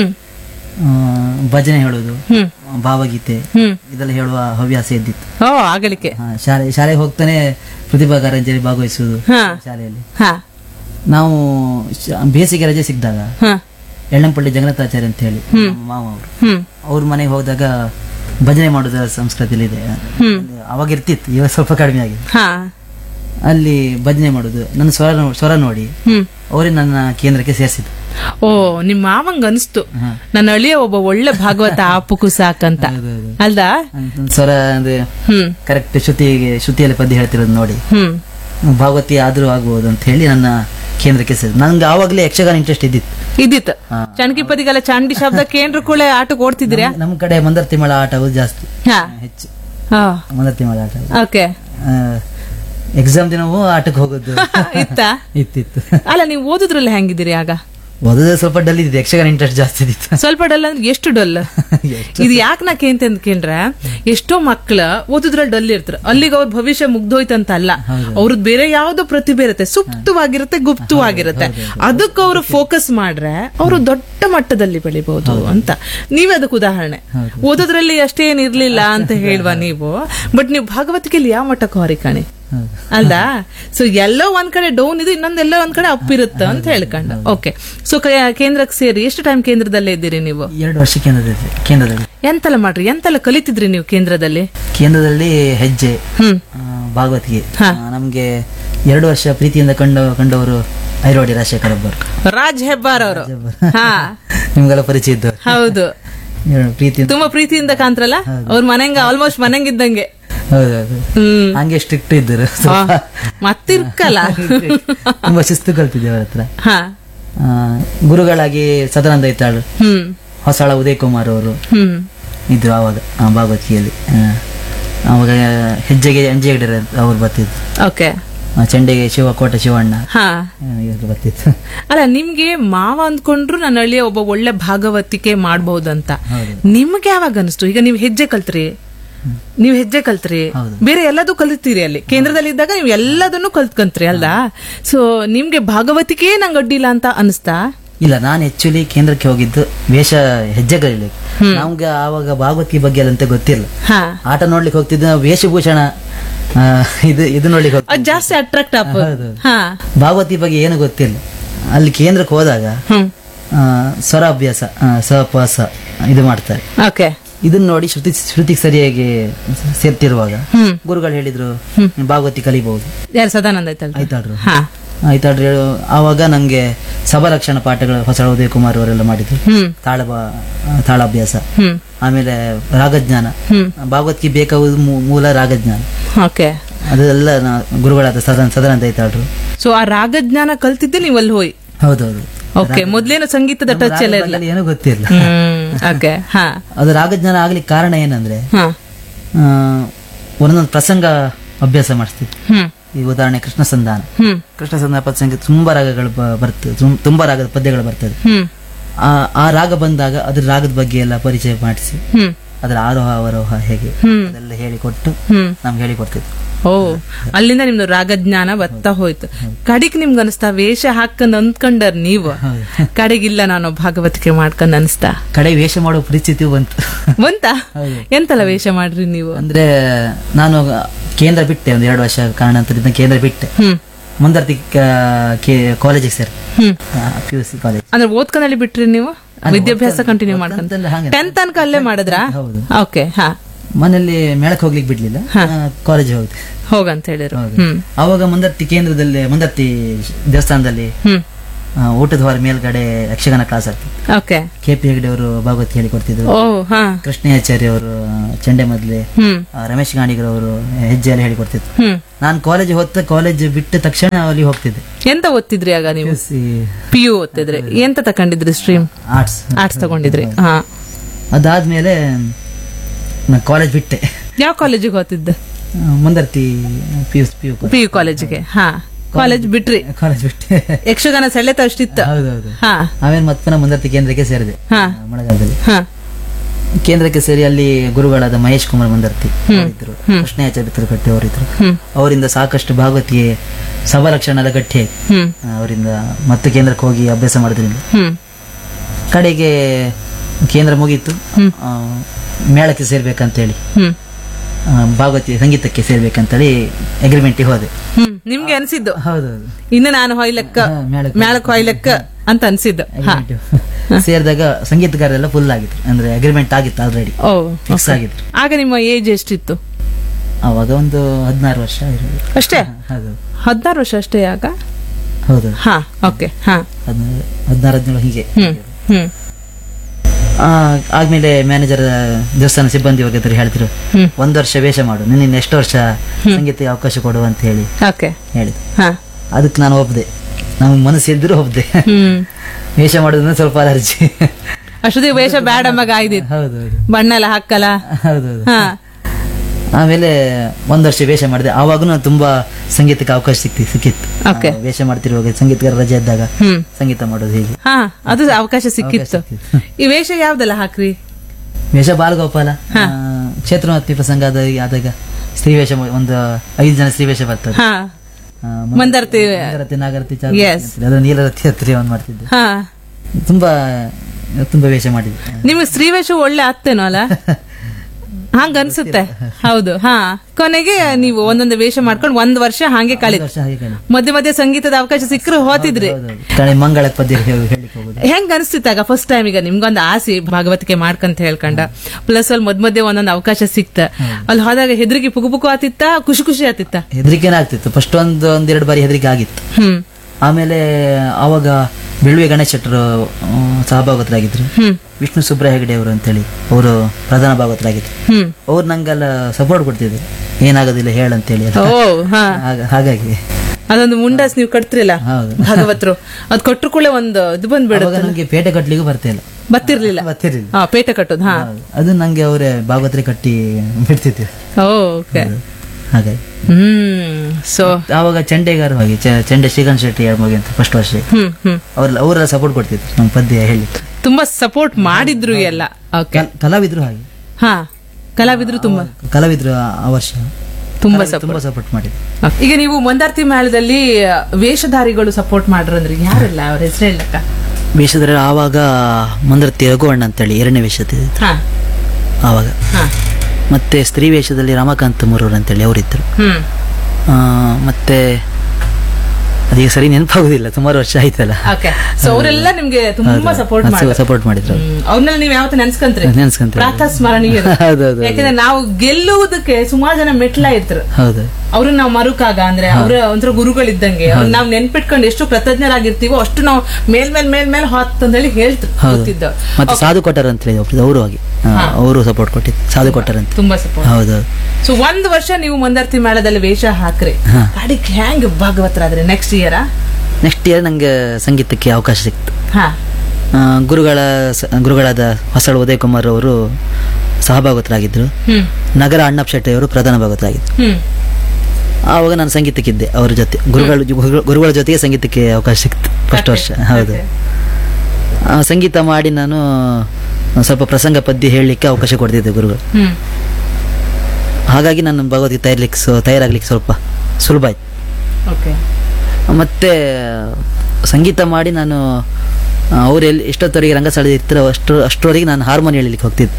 ಭಜನೆ ಹೇಳೋದು, ಭಾವಗೀತೆ ಇದೆಲ್ಲ ಹೇಳುವ ಹವ್ಯಾಸ ಇದ್ದಿತ್ತು. ಆಗಲಿಕ್ಕೆ ಶಾಲೆ ಶಾಲೆಗೆ ಹೋಗ್ತಾನೆ ಪ್ರತಿಭಾ ಕಾರಂಜಿಯಲ್ಲಿ ಭಾಗವಹಿಸುವುದು. ಶಾಲೆಯಲ್ಲಿ ನಾವು ಬೇಸಿಗೆ ರಜೆ ಸಿಕ್ಕಿದಾಗ ಎಳ್ಳಂಪಳ್ಳಿ ಜಗನ್ನಾಥಾಚಾರ್ಯ ಅಂತ ಹೇಳಿ ಮಾವ ಅವರು, ಅವ್ರ ಮನೆಗೆ ಹೋದಾಗ ಭಜನೆ ಮಾಡೋದ ಸಂಸ್ಕೃತಿಯಲ್ಲಿ ಇದೆ. ಅವಾಗ ಇರ್ತಿತ್ತು, ಇವಾಗ ಸ್ವಲ್ಪ ಕಡಿಮೆ ಆಗಿದೆ. ಅಲ್ಲಿ ಭಜನೆ ಮಾಡುದು, ನನ್ನ ಸ್ವರ ಸ್ವರ ನೋಡಿ ಅವರೇ ನನ್ನ ಕೇಂದ್ರಕ್ಕೆ ಸೇರಿಸಿದ್ರು. ಓ, ನಿಮ್ಮ ಮಾವಂಗ ಅನಿಸ್ತು ನನ್ನ ಅಳಿಯ ಒಬ್ಬ ಒಳ್ಳೆ ಭಾಗವತ ಆಪುಕು ಸಾಕಂತ ಅಲ್ದಾ? ಸ್ವರ ಅಂದ್ರೆ ಕರೆಕ್ಟ್ ಶ್ರುತಿಗೆ ಶ್ರುತಿಯಲ್ಲಿ ಪದ್ಯ ಹೇಳ್ತಿರೋದು ನೋಡಿ ಭಾಗವತಿ ಆದ್ರೂ ಆಗ್ಬಹುದು ಅಂತ ಹೇಳಿ ನನ್ನ ಕೇಂದ್ರಕ್ಕೆ ಸೇರಿದ್ರು. ನನ್ಗೆ ಆವಾಗಲೇ ಯಕ್ಷಗಾನ ಇಂಟ್ರೆಸ್ಟ್ ಇದ್ದಿತ್ತು ಇದ್ದಿತ್ತು ಚಣಕಿ ಪದಿಗೆಲ್ಲ ಚಾಂಡಿ ಶಬ್ದ ಕೇಂದ್ರ ಕೂಡ ಆಟಕ್ಕೆ ಓಡ್ತಿದ್ರಿ? ನಮ್ ಕಡೆ ಮಂದರ್ತಿ ಮೇಳ ಆಟವು ಜಾಸ್ತಿ, ಹೆಚ್ಚು ಮಂದರ್ತಿ ಮೇಳ ಆಟ. ಓಕೆ. ಎಕ್ಸಾಮ್ ದಿನವೂ ಆಟಕ್ಕೆ ಹೋಗೋದು ಇತ್ತ ಇತ್ತಿತ್ತು. ಅಲ್ಲ, ನೀವು ಓದುದ್ರಲ್ಲಿ ಹೆಂಗಿದ್ದೀರಿ ಆಗ? ಓದೋದೇ ಸ್ವಲ್ಪ ಡಲ್ ಇದ್ದಿದೆ, ಯಕ್ಷಗಾನ ಇಂಟ್ರೆಸ್ಟ್ ಜಾಸ್ತಿ ಇತ್ತು. ಸ್ವಲ್ಪ ಡಲ್ ಅಂದ್ರೆ ಎಷ್ಟು ಡಲ್? ಇದು ಯಾಕೆ ನಾ ಕೇಂತ ಅಂದ್ಕೊಂಡ್ರೆ ಎಷ್ಟೋ ಮಕ್ಳ ಓದುದ್ರಲ್ಲಿ ಡಲ್ ಇರ್ತಾರೆ, ಅಲ್ಲಿಗೆ ಅವ್ರ ಭವಿಷ್ಯ ಮುಗ್ದೋಯ್ತಂತ ಅಲ್ಲ, ಅವ್ರದ್ದು ಬೇರೆ ಯಾವ್ದೋ ಪ್ರತಿಭೆ ಇರುತ್ತೆ, ಸುಪ್ತವಾಗಿರುತ್ತೆ, ಗುಪ್ತವಾಗಿರುತ್ತೆ. ಅದಕ್ಕೆ ಅವರು ಫೋಕಸ್ ಮಾಡ್ರೆ ಅವರು ದೊಡ್ಡ ಮಟ್ಟದಲ್ಲಿ ಬೆಳಿಬಹುದು ಅಂತ. ನೀವೇ ಅದಕ್ಕೆ ಉದಾಹರಣೆ. ಓದೋದ್ರಲ್ಲಿ ಅಷ್ಟೇನ್ ಇರ್ಲಿಲ್ಲ ಅಂತ ಹೇಳುವ ನೀವು, ಬಟ್ ನೀವು ಭಾಗವತಿಕೆಯಲ್ಲಿ ಯಾವ ಮಟ್ಟಕ್ಕೆ ಹೊರಿ ಕಾಣಿ? ಅಲ್ದಾ? ಸೊ ಎಲ್ಲೋ ಒಂದ್ ಕಡೆ ಡೌನ್ ಇದು, ಇನ್ನೊಂದೆಲ್ಲೋ ಒಂದ್ ಕಡೆ ಅಪ್ ಇರುತ್ತೆ ಅಂತ ಹೇಳ್ಕೊಂಡು. ಓಕೆ. ಸೊ ಕೇಂದ್ರಕ್ಕೆ ಸೇರಿ ಎಷ್ಟು ಟೈಮ್ ಕೇಂದ್ರದಲ್ಲೇ ಇದ್ದೀರಿ ನೀವು? ಎರಡು ವರ್ಷ ಕೇಂದ್ರದಲ್ಲಿ ಕೇಂದ್ರದಲ್ಲಿ ಎಂತೆಲ್ಲ ಮಾಡ್ರಿ, ಎಂತೆಲ್ಲ ಕಲಿತಿದ್ರಿ ನೀವು ಕೇಂದ್ರದಲ್ಲಿ? ಕೇಂದ್ರದಲ್ಲಿ ಹೆಜ್ಜೆ, ಹ್ಮ್ ಆ, ಭಾಗವತಿಗೆ. ಹಾ. ಆ, ನಮ್ಗೆ ಎರಡು ವರ್ಷ ಪ್ರೀತಿಯಿಂದ ಕಂಡ ಕಂಡವರು ಐರೋಡಿ ರಾಜಶೇಖರ್ ಒಬ್ಬರು, ರಾಜ್ ಹೆಬ್ಬಾರ್ ಅವರು. ಹಾ ನಿಮ್ಗೆಲ್ಲ ಪರಿಚಯ ಇದ್ದವರು. ಹೌದು, ಎರಡು ಪ್ರೀತಿ ತುಂಬಾ ಪ್ರೀತಿಯಿಂದ ಕಾಂತ್ರಲ್ಲ ಅವ್ರ ಮನೆಂಗ, ಆಲ್ಮೋಸ್ಟ್ ಮನೆಂಗಿದ್ದಂಗೆ. ಹೌದೌದು. ಹ್ಮ್ ಹಂಗೆ ಸ್ಟ್ರಿಕ್ಟ್ ಇದ್ದರು, ಆ, ಮತ್ತಿರ್ಕಲ್ಲ. ತುಂಬಾ ಶಿಸ್ತು ಕಲ್ತಿದ್ದೆ ಅವ್ರ ಹತ್ರ. ಹಾ ಆ, ಗುರುಗಳಾಗಿ ಸದಾನಂದ ಐತಾಳ್, ಹ್ಮ್ ಹೊಸಳ ಉದಯ್ ಕುಮಾರ್ ಅವರು ಹ್ಮ್ ಇದ್ರು ಆವಾಗ ಆ, ಭಾಗವತಿಯಲ್ಲಿ. ಆ, ಅವಾಗ ಹೆಜ್ಜೆಗೆ ಅಂಜೆ ಹೆಗ್ಡೆರೆ ಅವ್ರು ಬರ್ತಿದ್ರು, ಓಕೆ. ಆ, ಚೆಂಡೆಗೆ ಶಿವ ಕೋಟೆ ಶಿವಣ್ಣ ಹಾ ಆ, ಇವ್ರು ಬರ್ತಿದ್ರು. ಅಲ್ಲ, ನಿಮ್ಗೆ ಮಾವ ಅಂದ್ಕೊಂಡ್ರು ನನ್ನ ಹಳ್ಳಿಯ ಒಬ್ಬ ಒಳ್ಳೆ ಭಾಗವತಿಕೆ ಮಾಡ್ಬಹುದಂತ. ಹೌದು. ನಿಮ್ಗೆ ಯಾವಾಗ ಅನಿಸ್ತು? ಈಗ ನೀವು ಹೆಜ್ಜೆ ಕಲ್ತ್ರಿ, ನೀವು ಹೆಜ್ಜೆ ಕಲ್ತ್ರಿ, ಹೌದು. ಬೇರೆ ಎಲ್ಲದೂ ಕಲಿತೀರಿ ಅಲ್ಲಿ ಕೇಂದ್ರದಲ್ಲಿ ಇದ್ದಾಗ, ನೀವು ಎಲ್ಲದನ್ನು ಕಲ್ತ್ಕಂತ್ರಿ ಅಲ್ದಾ? ಸೊ ನಿಮ್ಗೆ ಭಾಗವತಿಕೆ ನಂಗೆ ಅಡ್ಡಿಲ್ಲ ಅಂತ ಅನಿಸ್ತಾ? ಇಲ್ಲ, ನಾನು ಆಕ್ಚುಲಿ ಕೇಂದ್ರಕ್ಕೆ ಹೋಗಿದ್ದು ವೇಷ ಹೆಜ್ಜೆ ಕಲಿಲಿಕ್ಕೆ. ನಮ್ಗೆ ಆವಾಗ ಭಾಗವತಿ ಬಗ್ಗೆ ಎಲ್ಲ ಅಂತ ಗೊತ್ತಿಲ್ಲ. ಹಾ, ಆಟ ನೋಡ್ಲಿಕ್ಕೆ ಹೋಗ್ತಿದ್ದು ನಾವು, ವೇಷಭೂಷಣ ಆ, ಇದು ಇದು ನೋಡ್ಲಿಕ್ಕೆ ಹೋಗ್ತಿದ್ವಿ. ಅದ್ ಜಾಸ್ತಿ ಅಟ್ರಾಕ್ಟ್ ಆಪ್. ಹೌದು. ಹಾ ಭಾಗವತಿ ಬಗ್ಗೆ ಏನು ಗೊತ್ತಿಲ್ಲ. ಅಲ್ಲಿ ಕೇಂದ್ರಕ್ಕೆ ಹೋದಾಗ ಹ್ಮ್ ಆ, ಸ್ವರಾಭ್ಯಾಸ, ಆ, ಸಹಪಾಸ ಇದು ಮಾಡ್ತಾರೆ. ಓಕೆ. ಇದನ್ನ ನೋಡಿ ಶ್ರುತಿ ಶ್ರುತಿಗೆ ಸರಿಯಾಗಿ ಸೇರ್ತಿರುವಾಗ ಹ್ಮ್ ಗುರುಗಳು ಹೇಳಿದ್ರು, ಭಾಗವತಿ ಕಲಿಬಹುದು. ಯಾರು? ಸದಾನಂದ ಆಯ್ತಲ್ಲ. ಆಯ್ತಾಳ್ರು ಹಾ ಆಯ್ತಾಳ್ರು ಆವಾಗ ನಂಗೆ ಸಭಾರಕ್ಷಣ ಪಾಠಗಳು ಹೊಸಳ ಉದಯ ಕುಮಾರ್ ಅವರೆಲ್ಲ ಮಾಡಿದ್ರು. ಹ್ಮ್ ತಾಳ ತಾಳಾಭ್ಯಾಸ, ಹ್ಮ್ ಆಮೇಲೆ ರಾಗಜ್ಞಾನ. ಹ್ಮ್ ಭಾಗವತ್ಗೆ ಬೇಕಾಗುವುದು ಮೂ- ಮೂಲ ರಾಗಜ್ಞಾನ. ಓಕೆ. ಅದೆಲ್ಲ ನಾ- ಗುರುಗಳಾದ ಸದನ ಸದಾನಂದ ಐತಾಳ್ರು. ಸೊ ಆ ರಾಗಜ್ಞಾನ ಕಲ್ತಿದ್ದೆ ನೀವು ಅಲ್ಲಿ ಹೋಗಿ? ಹೌದೌದು. ಓಕೆ. ಮೊದ್ಲೇನು ಸಂಗೀತದ ಟಚ್ ಎಲ್ಲ ಇರಲಿಲ್ಲ? ಏನೂ ಗೊತ್ತಿಲ್ಲ. ಹ್ಮ್ ಓಕೆ. ಹಾ ಅದು ರಾಗಜ್ಞಾನ ಆಗ್ಲಿಕ್ಕೆ ಕಾರಣ ಏನಂದ್ರೆ, ಹಾ ಆ, ಒಂದೊಂದು ಪ್ರಸಂಗ ಅಭ್ಯಾಸ ಮಾಡಿಸ್ತಿದ್ವಿ. ಹ್ಮ್ ಈ ಉದಾಹರಣೆ ಕೃಷ್ಣ ಸಂಧಾನ. ಹ್ಮ್ ಕೃಷ್ಣ ಸಂಧಾನ ಪದ ಸಂಗೀತ ತುಂಬಾ ರಾಗಗಳು ಬ- ಬರ್ತದೆ, ತುಂ- ತುಂಬಾ ರಾಗದ ಪದ್ಯಗಳು ಬರ್ತದೆ. ಹ್ಮ್ ಆ ಆ ರಾಗ ಬಂದಾಗ ಅದ್ರ ರಾಗದ ಬಗ್ಗೆ ಎಲ್ಲ ಪರಿಚಯ ಮಾಡಿಸಿ, ಹ್ಮ್ ಅದರ ಆರೋಹ ಅವರೋಹ ಹೇಗೆ ಹ್ಮ್ ಅದೆಲ್ಲ ಹೇಳಿಕೊಟ್ಟು ಹ್ಮ್ ನಮ್ಗೆ ಹೇಳಿಕೊಡ್ತಿದ್ರು. ಓ, ಅಲ್ಲಿಂದ ನಿಮ್ದು ರಾಗಜ್ಞಾನ ಬರ್ತಾ ಹೋಯ್ತು. ಕಡೆಗ್ ನಿಮ್ಗೆ ಅನಿಸ್ತಾ ವೇಷ ಹಾಕೊಂಡ್ ಅಂದ್ಕೊಂಡರ್ ನೀವು, ಕಡೆಗಿಲ್ಲ ನಾನು ಭಾಗವತಿಕೆ ಮಾಡ್ಕೊಂಡ್ ಅನಿಸ್ತಾ? ಕಡೆ ವೇಷ ಮಾಡೋ ಪರಿಸ್ಥಿತಿ ಬಂತು. ಬಂತ? ಎಂತೆಲ್ಲ ವೇಷ ಮಾಡ್ರಿ ನೀವು? ಅಂದ್ರೆ ನಾನು ಕೇಂದ್ರ ಬಿಟ್ಟೆ, ಒಂದ್ ಎರಡು ವರ್ಷ ಕಾರಣಾಂತರದಿಂದ ಕೇಂದ್ರ ಬಿಟ್ಟೆ. ಹ್ಮ್ ಮುಂದರ್ತಿ ಕಾಲೇಜಿಗೆ ಸೇರಿ, ಹ್ಮ್ ಪಿ ಯು ಸಿ ಕಾಲೇಜ್. ಅಂದ್ರೆ ಓದ್ಕೊಂಡಲ್ಲಿ ಬಿಟ್ರಿ ನೀವು ವಿದ್ಯಾಭ್ಯಾಸ ಕಂಟಿನ್ಯೂ ಮಾಡ್ಕೊಂತ? ಹಾಗೆ ಟೆಂತ್ ತನಕ ಅಲ್ಲೇ ಮಾಡಿದ್ರಾ? ಹೌದು. ಓಕೆ. ಹಾ ಮನೆಯಲ್ಲಿ ಮೇಳಕ್ಕೆ ಹೋಗ್ಲಿಕ್ಕೆ ಬಿಡ್ಲಿಲ್ಲ, ಕಾಲೇಜ್ ಹೋಗ್ದೆ. ಹೋಗಂತ ಹೇಳಿದ್ರು. ಹೌದು. ಹ್ಮ್ ಅವಾಗ ಮುಂದರ್ತಿ ಕೇಂದ್ರದಲ್ಲಿ, ಮುಂದರ್ತಿ ದೇವಸ್ಥಾನದಲ್ಲಿ ಹ್ಮ್ ಆ, ಊಟದ ಹೊರ ಮೇಲ್ಗಡೆ ಯಕ್ಷಗಾನ ಕ್ಲಾಸ್ ಆಗ್ತಿತ್ತು. ಓಕೆ. ಕೆ ಪಿ ಹೆಗ್ಡೆ ಅವರು ಭಾಗವತಿ ಹೇಳಿಕೊಡ್ತಿದ್ರು. ಓ ಹಾ ಕೃಷ್ಣಾಚಾರ್ಯ ಅವರು ಚೆಂಡೆ ಮೊದಲೇ, ಹ್ಮ್ ರಮೇಶ್ ಗಾಣಿಗರ್ ಅವರು ಹೆಜ್ಜೆಯಲ್ಲಿ ಹೇಳಿಕೊಡ್ತಿದ್ರು. ಹ್ಮ್ ನಾನು ಕಾಲೇಜ್ ಹೊತ್ತ ಕಾಲೇಜ್ ಬಿಟ್ಟ ತಕ್ಷಣ ಅಲ್ಲಿ ಹೋಗ್ತಿದ್ದೆ. ಎಂತ ಓದ್ತಿದ್ರಿ ಆಗ ನೀವು? P U ಓದ್ತಿದ್ರಿ. ಎಂತ ತಕೊಂಡಿದ್ರಿ ಸ್ಟ್ರೀಮ್? ಆರ್ಟ್ಸ್. ಆರ್ಟ್ಸ್ ತಗೊಂಡಿದ್ರಿ. ಹಾ. ಅದಾದ್ಮೇಲೆ ನಾನು ಕಾಲೇಜ್ ಬಿಟ್ಟೆ. ಯಾವ ಕಾಲೇಜಿಗೆ ಓದ್ತಿದ್ದ? ಮುಂದರ್ತಿ P U P U P U ಕಾಲೇಜಿಗೆ. ಹಾ, ಕಾಲೇಜ್ ಬಿಟ್ರಿ. ಕಾಲೇಜ್ ಬಿಟ್ಟೆ. ಯಕ್ಷಗಾನ ಸೆಳೆತ ಅಷ್ಟಿತ್ತು. ಹೌದೌದು. ಹಾ ಆಮೇಲೆ ಮತ್ತೆ ಪುನಃ ಮುಂದರ್ತಿ ಕೇಂದ್ರಕ್ಕೆ ಸೇರಿದೆ, ಹಾ ಮಳೆಗಾಲದಲ್ಲಿ. ಹಾ ಕೇಂದ್ರಕ್ಕೆ ಸೇರಿ ಅಲ್ಲಿ ಗುರುಗಳಾದ ಮಹೇಶ್ ಕುಮಾರ್ ಮುಂದರ್ತಿ ಅವರಿದ್ರು, ಕೃಷ್ಣಾಚಾರ್ಯ ಬಿತ್ತರಕಟ್ಟಿ ಅವರಿದ್ರು. ಹ್ಮ್ ಅವರಿಂದ ಸಾಕಷ್ಟು ಭಾಗವತಿಗೆ ಸಭಾರಕ್ಷಣದ ಗಟ್ಟಿ ಹ್ಮ್ ಅವರಿಂದ ಮತ್ತೆ ಕೇಂದ್ರಕ್ಕೆ ಹೋಗಿ ಅಭ್ಯಾಸ ಮಾಡೋದ್ರಿಂದ ಹ್ಮ್ ಕಡೆಗೆ ಕೇಂದ್ರ ಮುಗೀತು. ಹ್ಮ್. ಆ, ಮೇಳಕ್ಕೆ ಸೇರ್ಬೇಕಂತೇಳಿ, ಹ್ಮ್ ಆ, ಭಾಗವತಿ ಸಂಗೀತಕ್ಕೆ ಸೇರ್ಬೇಕಂತೇಳಿ ಅಗ್ರಿಮೆಂಟಿಗೆ ಹೋದೆ. ಹ್ಮ್ ನಿಮ್ಗೆ ಅನ್ಸಿದ್ದು ಹೌದೌದು. ಇನ್ನು ನಾನು ಹೊಯ್ಲೆಕ್ಕ ಹಾ, ಮೇಳಕ್ಕೆ ಮೇಳಕ್ ಹೊಯ್ಲೆಕ್ಕ ಅಂತ ಅನ್ಸಿದ್ದು. ಹಾ. ಸೇರಿದಾಗ ಸಂಗೀತಗಾರರೆಲ್ಲ ಫುಲ್ ಆಗಿತ್ತು, ಅಂದ್ರೆ ಅಗ್ರಿಮೆಂಟ್ ಆಗಿತ್ತು ಆಲ್ರೆಡಿ, ಓ ಫಿಕ್ಸ್ ಆಗಿತ್ತು. ಆಗ ನಿಮ್ಮ ಏಜ್ ಎಷ್ಟಿತ್ತು? ಅವಾಗ ಒಂದು ಹದಿನಾರು ವರ್ಷ ಇರೋದು. ಅಷ್ಟೇ? ಹೌದು ಹದಿನಾರು ವರ್ಷ ಅಷ್ಟೇ ಆಗ? ಹೌದು. ಹಾ ಓಕೆ. ಹಾ ಹದಿನಾರು ಹದಿನಾರು ಹದಿನೇಳು ಹೀಗೆ. ಹ್ಮ್ ಹ್ಮ್ ಆ, ಆದ್ಮೇಲೆ ಮ್ಯಾನೇಜರ್ ದೇವಸ್ಥಾನ ಸಿಬ್ಬಂದಿ ವರ್ಗ ಹತ್ರ ಹೇಳ್ತಿರು, ಹ್ಮ್ ಒಂದ್ ವರ್ಷ ವೇಷ ಮಾಡು, ನಿನ್ನ ನೆಕ್ಸ್ಟ್ ವರ್ಷ ಸಂಗೀತಕ್ಕೆ ಅವಕಾಶ ಕೊಡು ಅಂತ ಹೇಳಿ ಓಕೆ. ಹೇಳಿದ್ರು. ಹಾ ಅದಕ್ಕೆ ನಾನು ಒಪ್ದೆ, ನಮ್ಗೆ ಮನಸ್ಸಿದ್ರು ಒಪ್ದೆ. ಹ್ಮ್ ವೇಷ ಮಾಡೋದಂದ್ರೆ ಸ್ವಲ್ಪ ಅಲರ್ಜಿ. ಅಷ್ಟೊತ್ತಿಗೆ ವೇಷ ಬ್ಯಾಡ ಮಗ ಆಯ್ದಿತ್ತು, ಹೌದೌದು. ಬಣ್ಣ ಎಲ್ಲ ಹಾಕಲ್ಲ. ಹೌದೌದು. ಹಾ ಆಮೇಲೆ ಒಂದ್ ವರ್ಷ ವೇಷ ಮಾಡಿದೆ. ಆವಾಗೂ ನಾನು ತುಂಬಾ ಸಂಗೀತಕ್ಕೆ ಅವಕಾಶ ಸಿಕ್ತಿ ಸಿಕ್ಕಿತ್ತು. Okay. ಆ, ವೇಷ ಮಾಡ್ತಿರುವಾಗ ಸಂಗೀತಗಾರ ರಜೆ ಇದ್ದಾಗ ಹ್ಮ್ ಸಂಗೀತ ಮಾಡೋದು ಹೀಗೆ ಹಾ ಅದು ಅವಕಾಶ ಸಿಕ್ಕಿತ್ತು. ಅವಕಾಶ ಈ ವೇಷ ಯಾವ್ದೆಲ್ಲ ಹಾಕ್ರಿ? ವೇಷ ಬಾಲಗೋಪಾಲ, ಹಾ. ಕ್ಷೇತ್ರಮತ್ತಿ ಪ್ರಸಂಗ ಆದ- ಆದಾಗ ಸ್ತ್ರೀ ವೇಷ ಒಂದು ಐದು ಜನ ಸ್ತ್ರೀ ವೇಷ ಬರ್ತದೆ. ಹಾ ಆ, ಮಂದರ್ತಿ. ಮಂದರತಿ, ನಾಗರತಿ, Yes. ಚಾರುಮತಿ, ಅದು ನೀಲರತಿ ಹತ್ರ ಒಂದು ಮಾಡ್ತಿದ್ದೆ. ಹಾ ತುಂಬಾ ತುಂಬಾ ವೇಷ ಮಾಡಿದ್ದೆ. ನಿಮ್ಗೆ ಸ್ತ್ರೀ ವೇಷ ಒಳ್ಳೆ ಆಗ್ತೇನೋ ಅಲ್ಲ? ಹಂಗ ಅನ್ಸುತ್ತೆ. ಹೌದು. ಹಾ, ಕೊನೆಗೆ ನೀವು ಒಂದೊಂದು ವೇಷ ಮಾಡ್ಕೊಂಡು ಒಂದ್ ವರ್ಷ ಹಾಗೆ ಕಳಿದ್. ವರ್ಷ ಹಾಗೆ ಕಳೆ ಮಧ್ಯೆ ಮಧ್ಯೆ ಸಂಗೀತದ ಅವಕಾಶ ಸಿಕ್ಕರು ಹೋತಿದ್ರಿ. ಕಳೆ ಮಂಗಳ ಪದ್ಯ ಹೇಳಿ- ಹೇಳಿಕ್ಕೆ ಹೋಗುದು. ಹೆಂಗ್ ಅನಿಸ್ತಿತ್ತಾಗ ಫಸ್ಟ್ ಟೈಮ್? ಈಗ ನಿಮ್ಗೊಂದು ಆಸೆ ಭಾಗವತಿಕೆ ಮಾಡ್ಕಂತ ಹೇಳ್ಕೊಂಡ, ಪ್ಲಸ್ ಅಲ್ಲಿ ಮಧ್ಯ ಮಧ್ಯೆ ಒಂದೊಂದು ಅವಕಾಶ ಸಿಕ್ತ, ಅಲ್ಲಿ ಹೋದಾಗ ಹೆದರಿಕೆ ಪುಗು ಪುಗು ಆತಿತ್ತ, ಖುಷಿ ಖುಷಿ ಆತಿತ್ತ? ಹೆದರಿಕೆನೇ ಆಗ್ತಿತ್ತು. ಫಸ್ಟ್ ಒಂದು ಒಂದೆರಡು ಬಾರಿ ಹೆದರಿಕೆ ಆಗಿತ್ತು. ಹ್ಮ್ ಆಮೇಲೆ ಆವಾಗ ಬೆಳ್ಳುವೆ ಗಣೇಶ್ ಶೆಟ್ಟರು ಆ, ಸಹಭಾಗತರಾಗಿದ್ರು. ಹ್ಮ್ ವಿಷ್ಣು ಸುಬ್ರ ಹೆಗಡೆ ಅವರು ಅಂತೇಳಿ ಅವರು ಪ್ರಧಾನ ಭಾಗವತರಾಗಿದ್ರು. ಹ್ಮ್ ಅವ್ರು ನಂಗೆಲ್ಲ ಸಪೋರ್ಟ್ ಕೊಡ್ತಿದ್ರು, ಏನಾಗೋದಿಲ್ಲ ಹೇಳಂತೇಳಿ ಎಲ್ಲ. ಓ ಹಾ, ಹಾಗ- ಹಾಗಾಗಿ ಅದೊಂದು ಮುಂಡಾಸ್ ನೀವು ಕಟ್ತಿರಲ್ಲ ಹೌದು. ಭಾಗವತರು, ಅದ್ ಕೊಟ್ರು ಕೂಡ ಒಂದು ಇದು ಅವಾಗ ಬಂದ್ಬಿಡುತ್ತೆ. ನಂಗೆ ಪೇಟೆ ಕಟ್ಲಿಗೂ ಬರ್ತಿಲ್ಲ ಬತ್ತಿರ್ಲಿಲ್ಲ. ಬರ್ತಿರ್ಲಿಲ್ಲ. ಹಾ, ಪೇಟ ಕಟ್ಟೋದು. ಹಾ, ಹೌದು. ಅದು ನಂಗೆ ಅವರೇ ಭಾಗವತರಿ ಕಟ್ಟಿ ಬಿಡ್ತಿದ್ರು. ಓಕೆ. ಹಾಗಾಗಿ ಹ್ಮ್ ಸೊ ಆವಾಗ ಚಂಡೆಗಾರು ಹೋಗಿ ಚ- ಚಂಡೆ ಶ್ರೀಕಾಂತ್ ಶೆಟ್ಟಿ ಹೇಳ್ಬೋಗಿ ಅಂತ ಫಸ್ಟ್ ವರ್ಷ ಹ್ಮ್ ಹ್ಮ್ ಅವ್ರೆಲ್ಲ ಅವರೆಲ್ಲ ಸಪೋರ್ಟ್ ಕೊಡ್ತಿದ್ರು ನಮ್ಮ ಪದ್ಯ ಹೇಳಿ. ತುಂಬಾ ಸಪೋರ್ಟ್ ಮಾಡಿದ್ರು ಎಲ್ಲ. ಓಕೆ. ಕಲ್- ಕಲಾವಿದ್ರು ಹಾಗೆ ಹಾ, ಕಲಾವಿದ್ರು ತುಂಬಾ ಕಲಾವಿದ್ರು ಆ ಆ ವರ್ಷ ತುಂಬಾ ಕಲಾವಿದ್ರು ಸಪೋರ್ಟ್. ತುಂಬಾ ಸಪೋರ್ಟ್ ಮಾಡಿದ್ರು. ಈಗ ನೀವು ಮಂದಾರ್ತಿ ಮೇಳದಲ್ಲಿ ವೇಷಧಾರಿಗಳು ಸಪೋರ್ಟ್ ಮಾಡ್ರಂದ್ರಿ, ಯಾರೆಲ್ಲ ಅವ್ರ ಹೆಸರು ಹೇಳಕ್ಕ? ವೇಷದಲ್ಲಿ ಆವಾಗ ಮಂದರ್ತಿ ರಘುವಣ್ಣ ಅಂತೇಳಿ ಎರಡನೇ ವೇಷದ ಹಾ ಆವಾಗ. ಹಾ ಮತ್ತೆ ಸ್ತ್ರೀ ವೇಷದಲ್ಲಿ ರಮಾಕಾಂತ್ ಮುರೂರ್ ಅಂತೇಳಿ ಅವರಿದ್ರು. ಹ್ಮ್ ಆ, ಮತ್ತೆ ಅದೀಗ ಸರಿ ನೆನಪಾಗುದಿಲ್ಲ, ಸುಮಾರು ವರ್ಷ ಆಯ್ತಲ್ಲ. ಓಕೆ. ಸೊ ಅವರೆಲ್ಲ ನಿಮ್ಗೆ ತುಂಬಾ ಸಪೋರ್ಟ್ ಮಾಡಿದ್ರು. ಸಪೋರ್ಟ್ ಮಾಡಿದ್ರು. ಅವ್ರನ್ನೆಲ್ಲ ನೀವು ಯಾವತ್ತು ನೆನ್ಸ್ಕಂತ್ರಿ? ನೆನ್ಸ್ಕೊಂತೀವಿ. ಪ್ರಾತಃ ಸ್ಮರಣೀಯರು. ಹೌದೌದು. ಯಾಕಂದ್ರೆ ನಾವು ಗೆಲ್ಲುವುದಕ್ಕೆ ಸುಮಾರು ಜನ ಮೆಟ್ಲ ಇದ್ರು, ಹೌದು ಅವ್ರನ್ನ ನಾವು ಮರುಕಾಗ ಅಂದ್ರೆ ಅವ್ರ ಒಂಥರ ಗುರುಗಳಿದ್ದಂಗೆ. ಅವ್ರನ್ನ ನಾವು ನೆನ್ಪಿಟ್ಕೊಂಡು ಎಷ್ಟು ಕೃತಜ್ಞರಾಗಿರ್ತೀವೋ ಅಷ್ಟು ನಾವು ಮೇಲ್ ಮೇಲ್ ಮೇಲ್ ಮೇಲೆ ಹೊತ್ತು ಅಂತ ಹೇಳಿ ಹೇಳ್ತು ಹೌದು. ಗೊತ್ತಿದ್ದ. ಮತ್ತೆ ಸಾಧು ಕೊಟ್ಟರ್ ಅಂತ ಹೇಳಿ ಒಬ್ರು ಅವರು ಹಾಗೆ ಅವರು ಸಪೋರ್ಟ್ ಕೊಟ್ಟಿದ್ದು, ಸಾಧು ಕೊಟ್ಟರ್ ಅಂತ. ತುಂಬಾ ಸಪೋರ್ಟ್. ಹೌದು. ಸೊ ಒಂದ್ ವರ್ಷ ನೀವು ಮಂದಾರ್ತಿ ಮೇಳದಲ್ಲಿ ವೇಷ ಹಾಕ್ರಿ, ಹಾ. ಅಡಿಗೆ ಹೆಂಗ್ ಭಾಗವತರಾದ್ರೆ ನೆಕ್ಸ್ಟ್ ಇಯರ್? ನೆಕ್ಸ್ಟ್ ಇಯರ್ ನಂಗೆ ಸಂಗೀತಕ್ಕೆ ಅವಕಾಶ ಸಿಕ್ತು. ಹಾ ಆ, ಗುರುಗಳ ಸ- ಗುರುಗಳಾದ ಹೊಸಳ ಉದಯ್ ಕುಮಾರ್ ಅವರು ಸಹಭಾಗತರಾಗಿದ್ರು. ಹ್ಮ್ ನಗರ ಅಣ್ಣಪ್ಪ ಶೆಟ್ಟಿ ಅವರು ಪ್ರಧಾನ ಭಾಗವತರಾಗಿದ್ರು. ಹ್ಮ್ ಆವಾಗ ನಾನು ಸಂಗೀತಕ್ಕಿದ್ದೆ ಅವರ ಜೊತೆ, ಗುರುಗಳ ಗುರು- ಗುರುಗಳ ಜೊತೆಗೆ ಸಂಗೀತಕ್ಕೆ ಅವಕಾಶ ಸಿಕ್ತು ಫಸ್ಟ್ ವರ್ಷ. ಹೌದು. ಆ, ಸಂಗೀತ ಮಾಡಿ ನಾನು ಸ್ವಲ್ಪ ಪ್ರಸಂಗ ಪದ್ಯ ಹೇಳಲಿಕ್ಕೆ ಅವಕಾಶ ಕೊಡ್ತಿದ್ದೆ ಗುರುಗಳು. ಹ್ಮ್ ಹಾಗಾಗಿ ನಾನು ಭಗವದ್ಗೀತೆ ತಯಾರ್ಲಿಕ್ಕೆ ಸ್ವ- ತಯಾರಾಗ್ಲಿಕ್ಕೆ ಸ್ವಲ್ಪ ಸುಲಭ ಆಯ್ತು. ಓಕೆ. ಮತ್ತೆ ಸಂಗೀತ ಮಾಡಿ ನಾನು ಅವ್ರು ಎಲ್ಲಿ ಎಷ್ಟೊತ್ತವರೆಗೆ ರಂಗಸ್ಥಳದಲ್ಲಿ ಇರ್ತಾರೋ ಅಷ್ಟು ಅಷ್ಟರವರೆಗೆ ನಾನು ಹಾರ್ಮೋನಿ ಹೇಳಲಿಕ್ಕೆ ಹೋಗ್ತಿದ್ದೆ.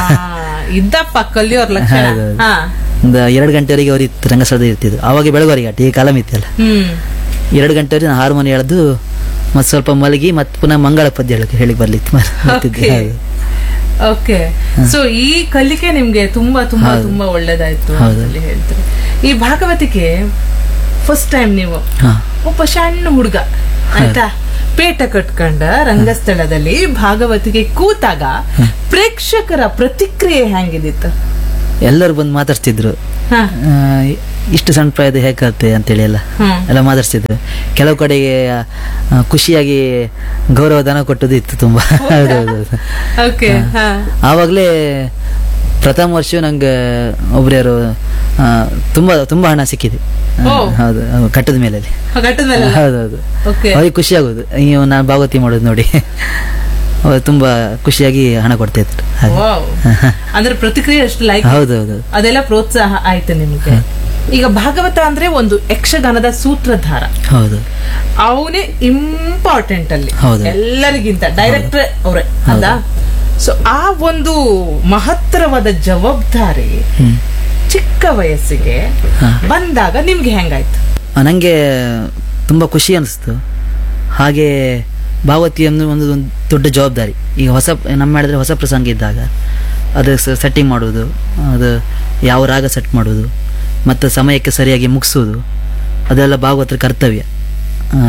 ಇದ್ದಪ್ಪ ಕಲಿಯೋರ್ ಲಕ್ಷಣ. ಹೌದು. ಹಾ. ಒಂದು ಎರಡು ಗಂಟೆವರೆಗೆ ಅವ್ರು ಇತ್ತು ರಂಗಸ್ಥಳದಲ್ಲಿ ಇರ್ತಿದ್ರು. ಆವಾಗ ಬೆಳಗುವರೆಗೆ ಆಟ ಈ ಕಾಲಂ ಇತ್ತಲ್ಲ, ಹ್ಮ್ ಎರಡು ಗಂಟೆವರೆಗೆ ನಾನು ಹಾರ್ಮೋನಿ ಎಳೆದು ಮತ್ತೆ ಸ್ವಲ್ಪ ಮಲಗಿ ಮತ್ತೆ ಪುನಃ ಮಂಗಳ ಪದ್ಯ ಹೇಳಕ್ಕೆ ಹೇಳಿ ಬರ್ಲಿಕ್ಕೆ ಬರ್ತಿದ್ದೆ. Okay. ಹೌದು. ಓಕೆ. ಸೊ ಈ ಕಲಿಕೆ ನಿಮ್ಗೆ ತುಂಬಾ ತುಂಬಾ ಹೌದು. ತುಂಬಾ ಒಳ್ಳೇದಾಯ್ತು ಹೌದು. ಅಂತ ಹೇಳ್ತೀರಿ. ಈ ಭಾಗವತಿಕೆ ಫಸ್ಟ್ ಟೈಮ್ ನೀವು ಹಾ. ಒಬ್ಬ ಸಣ್ಣ ಹುಡುಗ ಆಯ್ತಾ ಪೇಟ ಕಟ್ಕೊಂಡ ರಂಗಸ್ಥಳದಲ್ಲಿ ಭಾಗವತಿಗೆ ಕೂತಾಗ ಪ್ರೇಕ್ಷಕರ ಪ್ರತಿಕ್ರಿಯೆ ಹೆಂಗಿದಿತ್ತು? ಎಲ್ಲರೂ ಬಂದು ಮಾತಾಡ್ತಿದ್ರು, ಹಾ. ಆ, ಇಷ್ಟು ಸಣ್ಣ ಪ್ರಾಯದ ಹೇಗಾಗುತ್ತೆ ಅಂತೇಳಿ ಎಲ್ಲ ಹ್ಮ್. ಎಲ್ಲ ಮಾತಾಡ್ತಿದ್ರು. ಕೆಲವು ಕಡೆಗೆ ಆ, ಖುಷಿಯಾಗಿ ಗೌರವ ಧನ ಕೊಟ್ಟದ್ದು ಇತ್ತು ತುಂಬಾ. ಹೌದೌದು. ಓಕೆ. ಹಾ. ಆವಾಗಲೇ ಪ್ರಥಮ ವರ್ಷ ನಂಗೆ ಒಬ್ರು ಯಾರು ಆ, ತುಂಬಾ ತುಂಬಾ ಹಣ ಸಿಕ್ಕಿದೆ. ಆ, ಓ. ಹೌದು, ಕಟ್ಟದ ಮೇಲೆ. ಘಟ್ಟದ ಮೇಲೆ. ಹೌದೌದು. ಓಕೆ. ಅವ್ರಿಗೆ ಖುಷಿ ಆಗೋದು, ಅಯ್ಯೋ ನಾನು ಭಾಗವತಿ ಮಾಡೋದು ನೋಡಿ. ಅವ್ರು ತುಂಬಾ ಖುಷಿಯಾಗಿ ಹಣ ಕೊಡ್ತಾ ಇದ್ರು ಹಾಗೆ. ವಾವ್. ಅಂದ್ರೆ ಪ್ರತಿಕ್ರಿಯೆ ಅಷ್ಟು ಲೈಕ್. ಹೌದೌದು. ಅದೆಲ್ಲ ಪ್ರೋತ್ಸಾಹ ಆಯ್ತು ನಿಮ್ಗೆ. ಈಗ ಭಾಗವತ ಅಂದ್ರೆ ಒಂದು ಯಕ್ಷಗಾನದ ಸೂತ್ರಧಾರ, ಹೌದು ಅವನೇ ಇಂಪಾರ್ಟೆಂಟ್ ಅಲ್ಲಿ ಹೌದು. ಎಲ್ಲರಿಗಿಂತ ಡೈರೆಕ್ಟರ್ ಅವರೇ ಅಲ್ಲ. ಸೊ ಆ ಒಂದು ಮಹತ್ತರವಾದ ಜವಾಬ್ದಾರಿ ಹ್ಮ್. ಚಿಕ್ಕ ವಯಸ್ಸಿಗೆ ಬಂದಾಗ ನಿಮ್ಗೆ ಹೆಂಗಾಯ್ತು? ಆ, ನಂಗೆ ತುಂಬಾ ಖುಷಿ ಅನಿಸ್ತು. ಹಾಗೆ ಭಾಗವತಿ ಅಂದ್ರೆ ಒಂದು ಒಂದು ದೊಡ್ಡ ಜವಾಬ್ದಾರಿ. ಈಗ ಹೊಸ ನಮ್ಮ ಮಾಡಿದ್ರೆ ಹೊಸ ಪ್ರಸಂಗ ಇದ್ದಾಗ ಅದು ಸೆಟ್ಟಿಂಗ್ ಮಾಡೋದು, ಅದು ಯಾವ ರಾಗ ಸೆಟ್ ಮಾಡೋದು ಮತ್ತು ಸಮಯಕ್ಕೆ ಸರಿಯಾಗಿ ಮುಗಿಸೋದು, ಅದೆಲ್ಲ ಭಾಗವತರ ಕರ್ತವ್ಯ. ಆ,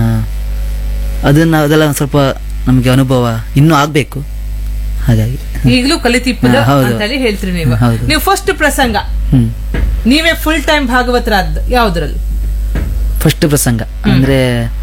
ಅದನ್ನ ಅದೆಲ್ಲ ಒಂದು ಸ್ವಲ್ಪ ನಮಗೆ ಅನುಭವ ಇನ್ನೂ ಆಗಬೇಕು. ಹಾಗಾಗಿ ಈಗಲೂ ಕಲಿತಿಪ್ಪದ ಹಾ, ಹೌದು. ಅಂತ ಹೇಳಿ ಹೇಳ್ತೀರಿ ನೀವು. ಹೌದು. ನೀವು ಫಸ್ಟ್ ಪ್ರಸಂಗ ಹ್ಮ್ ನೀವೇ ಫುಲ್ ಟೈಮ್ ಭಾಗವತರಾದ ಯಾವ್ದ್ರಲ್ಲಿ? ಫಸ್ಟ್ ಪ್ರಸಂಗ ಅಂದ್ರೆ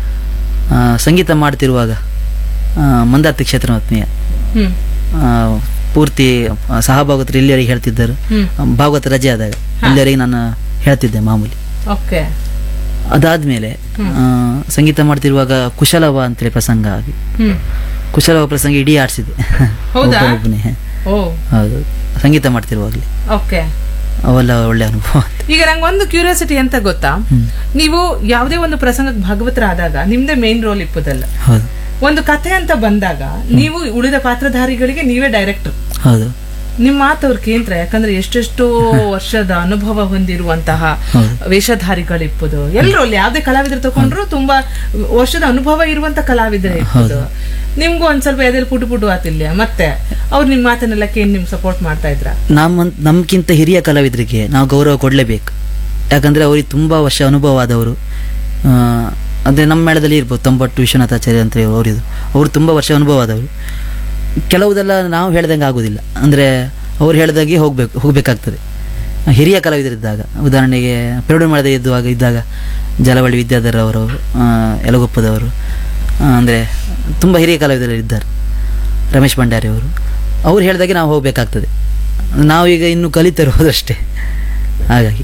ಆ, ಸಂಗೀತ ಮಾಡ್ತಿರುವಾಗ ಆ, ಮಂದಾರ್ತಿ ಕ್ಷೇತ್ರ ಆತ್ಮೀಯ ಹ್ಮ್ ಆ, ಪೂರ್ತಿ ಸಹಭಾಗವತರು ಇಲ್ಲಿಯವರೆಗೆ ಹೇಳ್ತಿದ್ದರು. ಹ್ಮ್. ಭಾಗವತ ರಜೆ ಆದಾಗ ಇಲ್ಲಿಯವರೆಗೆ ನಾನು ಹೇಳ್ತಿದ್ದೆ ಮಾಮೂಲಿ. ಓಕೆ. ಅದಾದ್ಮೇಲೆ ಆ, ಸಂಗೀತ ಮಾಡ್ತಿರುವಾಗ ಕುಶಲವ ಅಂತೇಳಿ ಪ್ರಸಂಗ ಆಗಿ ಹ್ಮ್ ಕುಶಲವ ಪ್ರಸಂಗ ಇಡೀ ಆಡ್ಸಿದೆ. ಹೌದಾ? ಒಬ್ಬನೇ. ಓ ಹೌದು, ಸಂಗೀತ ಮಾಡ್ತಿರುವಾಗಲೇ ಓಕೆ. ಅವೆಲ್ಲ ಒಳ್ಳೆ ಅನುಭವ. ಈಗ ನಂಗೆ ಒಂದು ಕ್ಯೂರಿಯಾಸಿಟಿ ಅಂತ ಗೊತ್ತಾ, ಹ್ಮ್. ನೀವು ಯಾವುದೇ ಒಂದು ಪ್ರಸಂಗಕ್ಕೆ ಭಾಗವತರಾದಾಗ ನಿಮ್ದೇ ಮೇನ್ ರೋಲ್ ಇಪ್ಪದಲ್ಲ. ಹೌದು ಒಂದು ಕಥೆ ಅಂತ ಬಂದಾಗ ನೀವು ಉಳಿದ ಪಾತ್ರಧಾರಿಗಳಿಗೆ ನೀವೇ ಡೈರೆಕ್ಟರ್. ಹೌದು ನಿಮ್ ಮಾತವ್ರ ಕೇಂದ್ರ, ಯಾಕಂದ್ರೆ ಎಷ್ಟೆಷ್ಟೋ ವರ್ಷದ ಅನುಭವ ಹೊಂದಿರುವಂತಹ ವೇಷಧಾರಿಗಳಿಪ್ಪುದು ಎಲ್ಲರೂ ಅಲ್ಲಿ ಯಾವ್ದೇ ಕಲಾವಿದ್ರು ತಕೊಂಡ್ರು ತುಂಬಾ ವರ್ಷದ ಅನುಭವ ಇರುವಂತ ಕಲಾವಿದ್ರೆ ಇಪ್ಪುದು. ನಿಮ್ಗೂ ಒಂದ್ ಸ್ವಲ್ಪ ಎದೆಲ್ ಪುಟು ಪುಟು ಆತಿಲ್ಲ, ಮತ್ತೆ ಅವ್ರು ನಿಮ್ ಮಾತನ್ನೆಲ್ಲ ಕೇಳಿ ನಿಮ್ ಸಪೋರ್ಟ್ ಮಾಡ್ತಾ ಇದ್ರ? ನಮ್ಮ ನಮ್ಗಿಂತ ಹಿರಿಯ ಕಲಾವಿದರಿಗೆ ನಾವು ಗೌರವ ಕೊಡ್ಲೇಬೇಕು. ಯಾಕಂದ್ರೆ ಅವ್ರಿಗೆ ತುಂಬಾ ವರ್ಷ ಅನುಭವ ಆದವರು. ಆ, ಅಂದ್ರೆ ನಮ್ಮ ಮೇಳದಲ್ಲಿ ಇರ್ಬೋದು ತೊಂಬತ್ತು ವಿಶ್ವನಾಥಾಚಾರ್ಯ ಅಂತ ಅವರಿದು, ಅವರು ತುಂಬಾ ವರ್ಷ ಅನುಭವ ಆದವರು. ಕೆಲವುದೆಲ್ಲ ನಾವು ಹೇಳ್ದಂಗೆ ಆಗೋದಿಲ್ಲ, ಅಂದರೆ ಅವ್ರು ಹೇಳ್ದಾಗೆ ಹೋಗ್ಬೇಕು ಹೋಗ್ಬೇಕಾಗ್ತದೆ. ಹಿರಿಯ ಕಲಾವಿದರಿದ್ದಾಗ, ಉದಾಹರಣೆಗೆ ಪೆರಡು ಮೇಳದ ಇದ್ದಾಗ ಇದ್ದಾಗ ಜಲವಳ್ಳಿ ವಿದ್ಯಾಧರ ಅವರು, ಯಲಗೊಪ್ಪದವರು, ಅಂದರೆ ತುಂಬ ಹಿರಿಯ ಕಲಾವಿದರು ಇದ್ದಾರೆ, ರಮೇಶ್ ಭಂಡಾರಿ ಅವರು, ಅವ್ರು ಹೇಳ್ದಾಗೆ ನಾವು ಹೋಗ್ಬೇಕಾಗ್ತದೆ. ನಾವೀಗ ಇನ್ನು ಕಲಿತಿರೋದಷ್ಟೇ. ಹಾಗಾಗಿ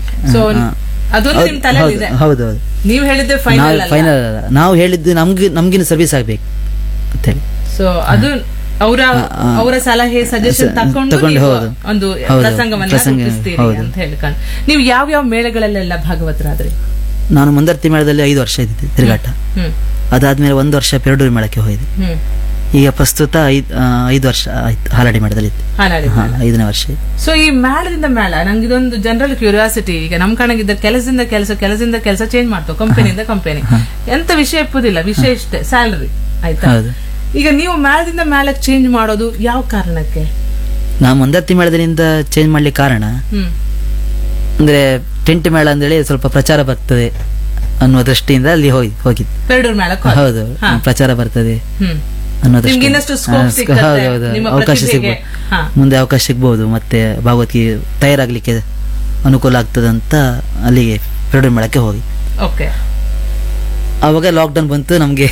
ಹೌದೌದು, ನೀವು ಹೇಳಿದ್ದೆ ಫೈನಲ್ ಫೈನಲ್ ಅಲ್ಲ, ನಾವು ಹೇಳಿದ್ದು ನಮ್ಗೆ ನಮ್ಗಿನ ಸರ್ವಿಸ್ ಆಗ್ಬೇಕು ಅಂತ ಹೇಳಿ. ಸೊ ಅದು ಅವರ ಅವರ ಸಲಹೆ ಸಜೆಷನ್ ತಕೊಂಡು ಒಂದು ಪ್ರಸಂಗವನ್ನ ರೂಪಿಸ್ತೀರಿ ಅಂತ ಹೇಳ್ಕೊಂಡು. ನೀವು ಯಾವ ಯಾವ ಮೇಳಗಳಲ್ಲೆಲ್ಲ ಭಾಗವತರಾದ್ರಿ? ನಾನು ಮುಂದರ್ತಿ ಮೇಳದಲ್ಲಿ ಐದು ವರ್ಷ ಇದ್ದಿದ್ದೆ ತಿರುಗಾಟ. ಅದಾದ್ಮೇಲೆ ಒಂದು ವರ್ಷ ಪೆರಡೂರು ಮೇಳಕ್ಕೆ ಹೋಗಿದೆ. ಈಗ ಪ್ರಸ್ತುತ ಐದ್ ಐದು ವರ್ಷ ಆಯ್ತು ಹಾಲಾಡಿ ಮೇಳದಲ್ಲಿ ಇದ್ದೆ, ಐದನೇ ವರ್ಷ. ಸೊ ಈ ಮೇಳದಿಂದ ಮೇಳ ನಂಗೆ ಇದೊಂದು ಜನರಲ್ ಕ್ಯೂರಿಯಾಸಿಟಿ. ಈಗ ನಮ್ ಕಣಗಿದ್ದ ಕೆಲಸದಿಂದ ಕೆಲಸ ಕೆಲಸದಿಂದ ಕೆಲಸ ಚೇಂಜ್ ಮಾಡ್ತಾವ, ಕಂಪನಿಯಿಂದ ಕಂಪನಿ, ಎಂತ ವಿಷಯ ಇಪ್ಪುದಿಲ್ಲ, ವಿಷಯ ಇಷ್ಟೇ ಸ್ಯಾಲರಿ, ಆಯ್ತಾ? ಈಗ ನೀವು ಮೇಳದಿಂದ ಮೇಳಕ್ಕೆ ಚೇಂಜ್ ಮಾಡೋದು ಯಾವ ಕಾರಣಕ್ಕೆ? ನಾ ಮುಂದರ್ತಿ ಮೇಳದಿಂದ ಚೇಂಜ್ ಮಾಡ್ಲಿಕ್ಕೆ ಕಾರಣ ಅಂದ್ರೆ ಟೆಂಟ್ ಮೇಳ ಅಂತೇಳಿ ಸ್ವಲ್ಪ ಪ್ರಚಾರ ಬರ್ತದೆ ಅನ್ನುವ ದೃಷ್ಟಿಯಿಂದ ಅಲ್ಲಿ ಹೋಗಿ ಹೋಗಿದ್ದು. ಪೆರಡೂರು ಮೇಳಕ್ಕೆ ಹೌದು, ಪ್ರಚಾರ ಬರ್ತದೆ ಅನ್ನೋ ದೃಷ್ಟಿ. ಅವಕಾಶ ಸಿಗ್ಬೋದು, ಮುಂದೆ ಅವಕಾಶ ಸಿಗ್ಬಹುದು, ಮತ್ತೆ ಭಾಗವತಿಗೆ ತಯಾರಾಗ್ಲಿಕ್ಕೆ ಅನುಕೂಲ ಆಗ್ತದಂತ ಅಲ್ಲಿಗೆ ಪೆರಡೂರು ಮೇಳಕ್ಕೆ ಹೋಗಿ. ಓಕೆ. ಆವಾಗ ಲಾಕ್ಡೌನ್ ಬಂತು, ನಮಗೆ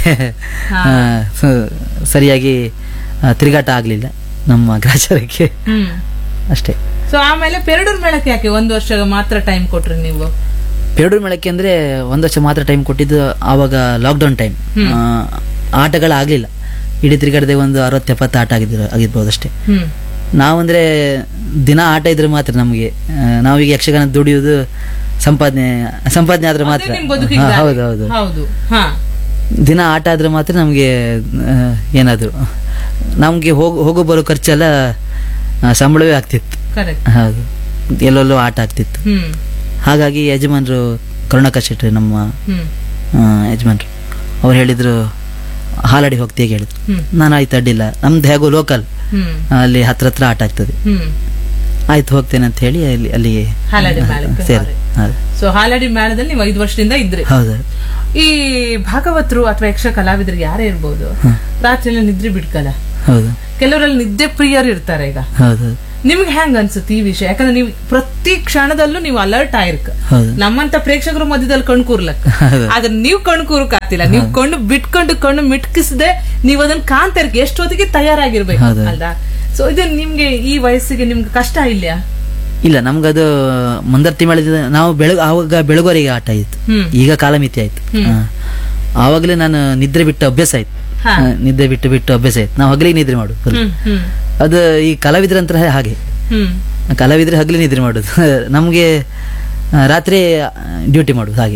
ಸರಿಯಾಗಿ ತಿರುಗಾಟ ಆಗ್ಲಿಲ್ಲ ನಮ್ಮ ಗ್ರಾಚಾರಕ್ಕೆ ಅಷ್ಟೇ. ಸೊ ಆಮೇಲೆ ಪೆರಡೂರು ಮೇಳಕ್ಕೆ ಯಾಕೆ ಒಂದು ವರ್ಷ ಮಾತ್ರ ಟೈಮ್ ಕೊಟ್ರಿ ನೀವು? ಪೆರಡೂರು ಮೇಳಕ್ಕೆ ಅಂದ್ರೆ ಒಂದು ವರ್ಷ ಮಾತ್ರ ಟೈಮ್ ಕೊಟ್ಟಿದ್ದು. ಆವಾಗ ಲಾಕ್ಡೌನ್ ಟೈಮ್, ಆಟಗಳಾಗ್ಲಿಲ್ಲ. ಇಡೀ ತಿರುಗಾಟದಾಗ ಒಂದು ಅರವತ್ತು ಎಪ್ಪತ್ತು ಆಟ ಆಗಿದ್ರು ಆಗಿರ್ಬೋದು ಅಷ್ಟೇ. ನಾವಂದ್ರೆ ದಿನ ಆಟ ಇದ್ರೆ ಮಾತ್ರ ನಮಗೆ, ನಾವೀಗ ಯಕ್ಷಗಾನ ದುಡಿಯುವುದು ಸಂಪಾದನೆ ಸಂಪಾದನೆ ಆದ್ರೆ ಮಾತ್ರ. ಹೌದು ಹೌದು, ದಿನ ಆಟ ಆದ್ರೆ ಮಾತ್ರ ನಮ್ಗೆ ಏನಾದ್ರು ನಮ್ಗೆ ಹೋಗ ಹೋಗೋ ಬರೋ ಖರ್ಚೆಲ್ಲ ಸಂಬಳವೇ ಆಗ್ತಿತ್ತು. ಹೌದು, ಎಲ್ಲೆಲ್ಲೋ ಆಟ ಆಗ್ತಿತ್ತು. ಹಾಗಾಗಿ ಯಜಮಾನ್ರು ಕರುಣಾಕರ್ ಶೆಟ್ಟಿ ನಮ್ಮ ಯಜಮಾನ್ರು ಅವ್ರು ಹೇಳಿದ್ರು ಹಾಲಾಡಿ ಹೋಗ್ತೀಯ ಹೇಳಿದ್ರು. ನಾನು ಆಯ್ತು ಅಡ್ಡಿಲ್ಲ, ನಮ್ದು ಹೇಗೋ ಲೋಕಲ್, ಅಲ್ಲಿ ಹತ್ರ ಹತ್ರ ಆಟ ಆಗ್ತದೆ, ಆಯ್ತು ಹೋಗ್ತೇನೆ ಅಂತ ಹೇಳಿ ಅಲ್ಲಿ ಅಲ್ಲಿಗೆ ಸೇರಿ. ಸೊ ಹಾಲಾಡಿ ಮೇಳದಲ್ಲಿ ನೀವು ಐದು ವರ್ಷದಿಂದ ಇದ್ರಿ. ಹೌದು. ಈ ಭಾಗವತರು ಅಥವಾ ಯಕ್ಷ ಕಲಾವಿದರು ಯಾರೇ ಇರ್ಬೋದು, ರಾತ್ರಿ ಎಲ್ಲ ನಿದ್ರೆ ಬಿಡ್ಕಲ್ಲ. ಹೌದು. ಕೆಲವರಲ್ಲಿ ನಿದ್ದೆ ಪ್ರಿಯರು ಇರ್ತಾರೆ. ಈಗ ಹೌದು, ನಿಮ್ಗೆ ಹೆಂಗ್ ಅನ್ಸುತ್ತೆ ಈ ವಿಷಯ? ಯಾಕಂದ್ರೆ ನೀವು ಪ್ರತಿ ಕ್ಷಣದಲ್ಲೂ ನೀವು ಅಲರ್ಟ್ ಆಗಿರ್ಕ, ನಮ್ಮಂತ ಪ್ರೇಕ್ಷಕರು ಮಧ್ಯದಲ್ಲಿ ಕಣ್ ಕೂರ್ಲಕ್ಕ, ಆದ್ರೆ ನೀವು ಕಣ್ ಕೂರಕ್ ಆಗ್ತಿಲ್ಲ. ನೀವು ಕಣ್ಣು ಬಿಟ್ಕೊಂಡು ಕಣ್ಣು ಮಿಟ್ಕಿಸದೆ ನೀವು ಅದನ್ನ ಕಾಂತರ್ಗೆ ಎಷ್ಟೊತ್ತಿಗೆ ತಯಾರಾಗಿರ್ಬೇಕು ಅಲ್ವಾ? ಸೊ ಇದು ನಿಮ್ಗೆ ಈ ವಯಸ್ಸಿಗೆ ನಿಮ್ಗೆ ಕಷ್ಟ ಇಲ್ಲ? ಇಲ್ಲ, ನಮ್ಗದು ಮುಂದರ್ತಿ ಮಾಡಿದ ನಾವು ಬೆಳಗ್ ಆವಾಗ ಬೆಳಗುವರೆಗೆ ಆಟ ಆಯ್ತು, ಈಗ ಕಾಲಮಿತಿ ಆಯ್ತು. ಆವಾಗಲೇ ನಾನು ನಿದ್ರೆ ಬಿಟ್ಟು ಅಭ್ಯಾಸ ಆಯ್ತು, ನಿದ್ದೆ ಬಿಟ್ಟು ಬಿಟ್ಟು ಅಭ್ಯಾಸ ಆಯ್ತು. ನಾವು ಹಗಲಿಗೆ ನಿದ್ರೆ ಮಾಡುದು. ಅದು ಈ ಕಲಾವಿದ್ರಂತರ ಹಾಗೆ, ಕಲಾವಿದ್ರೆ ಹಗಲಿ ನಿದ್ರೆ ಮಾಡುದು, ನಮ್ಗೆ ರಾತ್ರಿ ಡ್ಯೂಟಿ ಮಾಡುದು, ಹಾಗೆ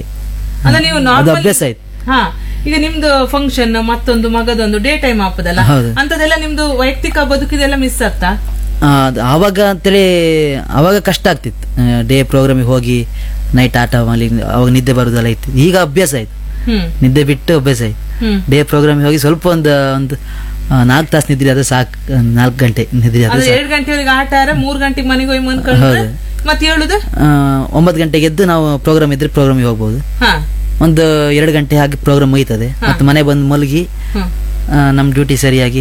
ಅದು ಅಭ್ಯಾಸ ಆಯ್ತು. ಈಗ ನಿಮ್ದು ಫಂಕ್ಷನ್ ಮತ್ತೊಂದು ಮಗದೊಂದು ಡೇ ಟೈಮ್ ಹಾಪದಲ್ಲ, ಅಂತದೆಲ್ಲ ನಿಮ್ದು ವೈಯಕ್ತಿಕ ಬದುಕಿದೆಲ್ಲ ಮಿಸ್ ಆಗ್ತಾ? ಆವಾಗ ಅಂತೇಳಿ ಅವಾಗ ಕಷ್ಟ ಆಗ್ತಿತ್ತು. ಡೇ ಪ್ರೋಗ್ರಾಮಿಗೆ ಹೋಗಿ ನೈಟ್ ಆಟ ಮಾಡಿ ಅವಾಗ ನಿದ್ದೆ ಬರುದೆಲ್ಲ ಇತ್ತು. ಈಗ ಅಭ್ಯಾಸ ಆಯ್ತು, ನಿದ್ದೆ ಬಿಟ್ಟು ಅಭ್ಯಾಸ ಆಯ್ತು. ಡೇ ಪ್ರೋಗ್ರಾಮಿಗೆ ಹೋಗಿ ಸ್ವಲ್ಪ ಒಂದು ಒಂದು ನಾಲ್ಕು ತಾಸು ನಿದ್ರೆ ಆದ್ರೆ ಸಾಕು, ನಾಲ್ಕು ಗಂಟೆ ನಿದ್ರೆ ಆದ್ರೆ ಎರಡು ಗಂಟೆವರೆಗೆ ಆಟ ಆದ್ರೆ ಮೂರ್ ಗಂಟೆಗೆ ಮನೆಗೆ ಹೋಗಿ ಮನ್ಕೊಂಡು ಮತ್ತೆ ಹೇಳುದು ಒಂಬತ್ತು ಗಂಟೆಗೆ ಎದ್ದು ನಾವು ಪ್ರೋಗ್ರಾಮ್ ಇದ್ರೆ ಪ್ರೋಗ್ರಾಮಿಗೆ ಹೋಗ್ಬೋದು. ಒಂದು ಎರಡು ಗಂಟೆ ಹಾಗೆ ಪ್ರೋಗ್ರಾಮ್ ಮುಗಿತದೆ, ಮತ್ತೆ ಮನೆ ಬಂದು ಮಲಗಿ ನಮ್ ಡ್ಯೂಟಿ ಸರಿಯಾಗಿ.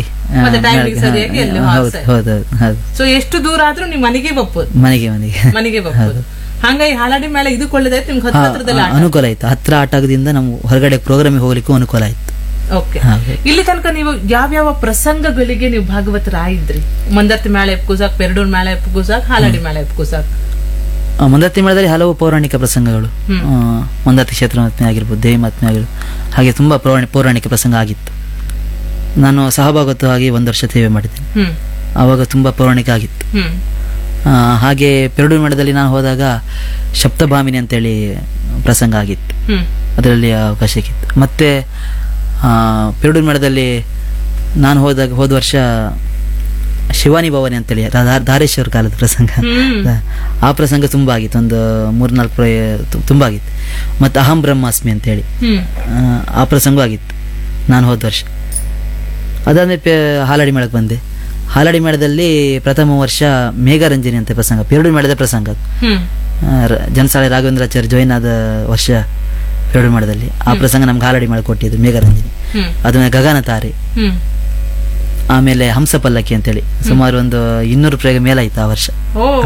ಸೊ ಎಷ್ಟು ದೂರ ಆದ್ರೂ ನೀವು ಮನೆಗೆ ಬಪ್ಪದು, ಮನೆಗೆ ಮನೆಗೆ ಮನೆಗೆ ಬಪ್ಪದು. ಹಂಗಾಗಿ ಹಾಲಾಡಿ ಮೇಳ ಇದು ಕೊಳ್ಳದಾಯ್ತು ನಿಮ್ಗೆ, ಅನುಕೂಲ ಆಯ್ತು. ಹತ್ರ ಆಟ ಆಗದಿಂದ ನಮ್ಗೆ ಹೊರಗಡೆ ಪ್ರೋಗ್ರಾಮಿಗೆ ಹೋಗ್ಲಿಕ್ಕೂ ಅನುಕೂಲ ಆಯ್ತು. ಓಕೆ. ಇಲ್ಲಿ ತನಕ ನೀವು ಯಾವ್ಯಾವ ಪ್ರಸಂಗಗಳಿಗೆ ನೀವು ಭಾಗವತರಾಯಿದ್ರಿ? ಮಂದರ್ತಿ ಮೇಳ ಎಪ್ಕುಸಾಕ್, ಪೆರಡೂರು ಮೇಳ ಎಪ್ಕುಸಾಕ್, ಹಾಲಾಡಿ ಮೇಳ ಎಪ್ಕುಸಾಕ್. ಮಂದರ್ತಿ ಮೇಳದಲ್ಲಿ ಹಲವು ಪೌರಾಣಿಕ ಪ್ರಸಂಗಗಳು, ಮಂದರ್ತಿ ಕ್ಷೇತ್ರ ಮಹಾತ್ಮೆ ಆಗಿರ್ಬೋದು, ದೇವಿ ಮಹಾತ್ಮೆ ಆಗಿರ್ಬೋದು, ಹಾಗೆ ತುಂಬಾ ಪೌರಾಣಿಕ ಪ್ರಸಂಗ ಆಗಿತ್ತು. ನಾನು ಸಹಭಾಗತ್ವವಾಗಿ ಒಂದು ವರ್ಷ ಸೇವೆ ಮಾಡಿದ್ದೇನೆ, ಆವಾಗ ತುಂಬಾ ಪೌರಾಣಿಕ ಆಗಿತ್ತು. ಹಾಗೆ ಪೆರಡೂರು ಮೇಳದಲ್ಲಿ ನಾನು ಹೋದಾಗ ಸಪ್ತಭಾಮಿನಿ ಅಂತೇಳಿ ಪ್ರಸಂಗ ಆಗಿತ್ತು, ಅದರಲ್ಲಿ ಅವಕಾಶ ಸಿಕ್ಕಿತ್ತು. ಮತ್ತೆ ಪೆರಡೂರು ಮೇಳದಲ್ಲಿ ನಾನು ಹೋದಾಗ ಹೋದ ವರ್ಷ ಶಿವಾನಿ ಭವಾನಿ ಅಂತೇಳಿ ರಾ- ಧಾರೇಶ್ವರ ಕಾಲದ ಪ್ರಸಂಗ. ಆ ಪ್ರಸಂಗ ತುಂಬಾ ಆಗಿತ್ತು, ಒಂದು ಮೂರ್ನಾಲ್ಕು ಪ್ರ ತುಂಬಾ ಆಗಿತ್ತು. ಮತ್ತು ಅಹಂ ಬ್ರಹ್ಮಾಸ್ಮಿ ಅಂತೇಳಿ ಆ, ಆ ಪ್ರಸಂಗ ಆಗಿತ್ತು ನಾನು ಹೋದ ವರ್ಷ. ಅದಾದ್ಮೇಲೆ ಪೆ ಹಾಲಾಡಿ ಮೇಳಕ್ಕೆ ಬಂದೆ. ಹಾಲಾಡಿ ಮೇಳದಲ್ಲಿ ಪ್ರಥಮ ವರ್ಷ ಮೇಘರಂಜನಿ ಅಂತ ಪ್ರಸಂಗ, ಪೆರಡು ಮೇಳದ ಪ್ರಸಂಗ ಅದು. ಆ, ರ- ಜನಸಾಳೆ ರಾಘವೇಂದ್ರಾಚಾರ್ಯ ಜಾಯಿನ್ ಆದ ವರ್ಷ ಪೆರಡು ಮೇಳದಲ್ಲಿ ಆ ಪ್ರಸಂಗ ನಮ್ಗೆ ಹಾಲಾಡಿ ಮೇಳ ಕೊಟ್ಟಿದ್ದು ಮೇಘರಂಜನಿ. ಅದಾದ್ಮೇಲೆ ಗಗನ ತಾರೆ, ಆಮೇಲೆ ಹಂಸ ಪಲ್ಲಕ್ಕಿ ಅಂತೇಳಿ ಸುಮಾರು ಒಂದು ಇನ್ನೂರು ರೂಪಾಯಿಗೆ ಮೇಲಾಯ್ತು ಆ ವರ್ಷ.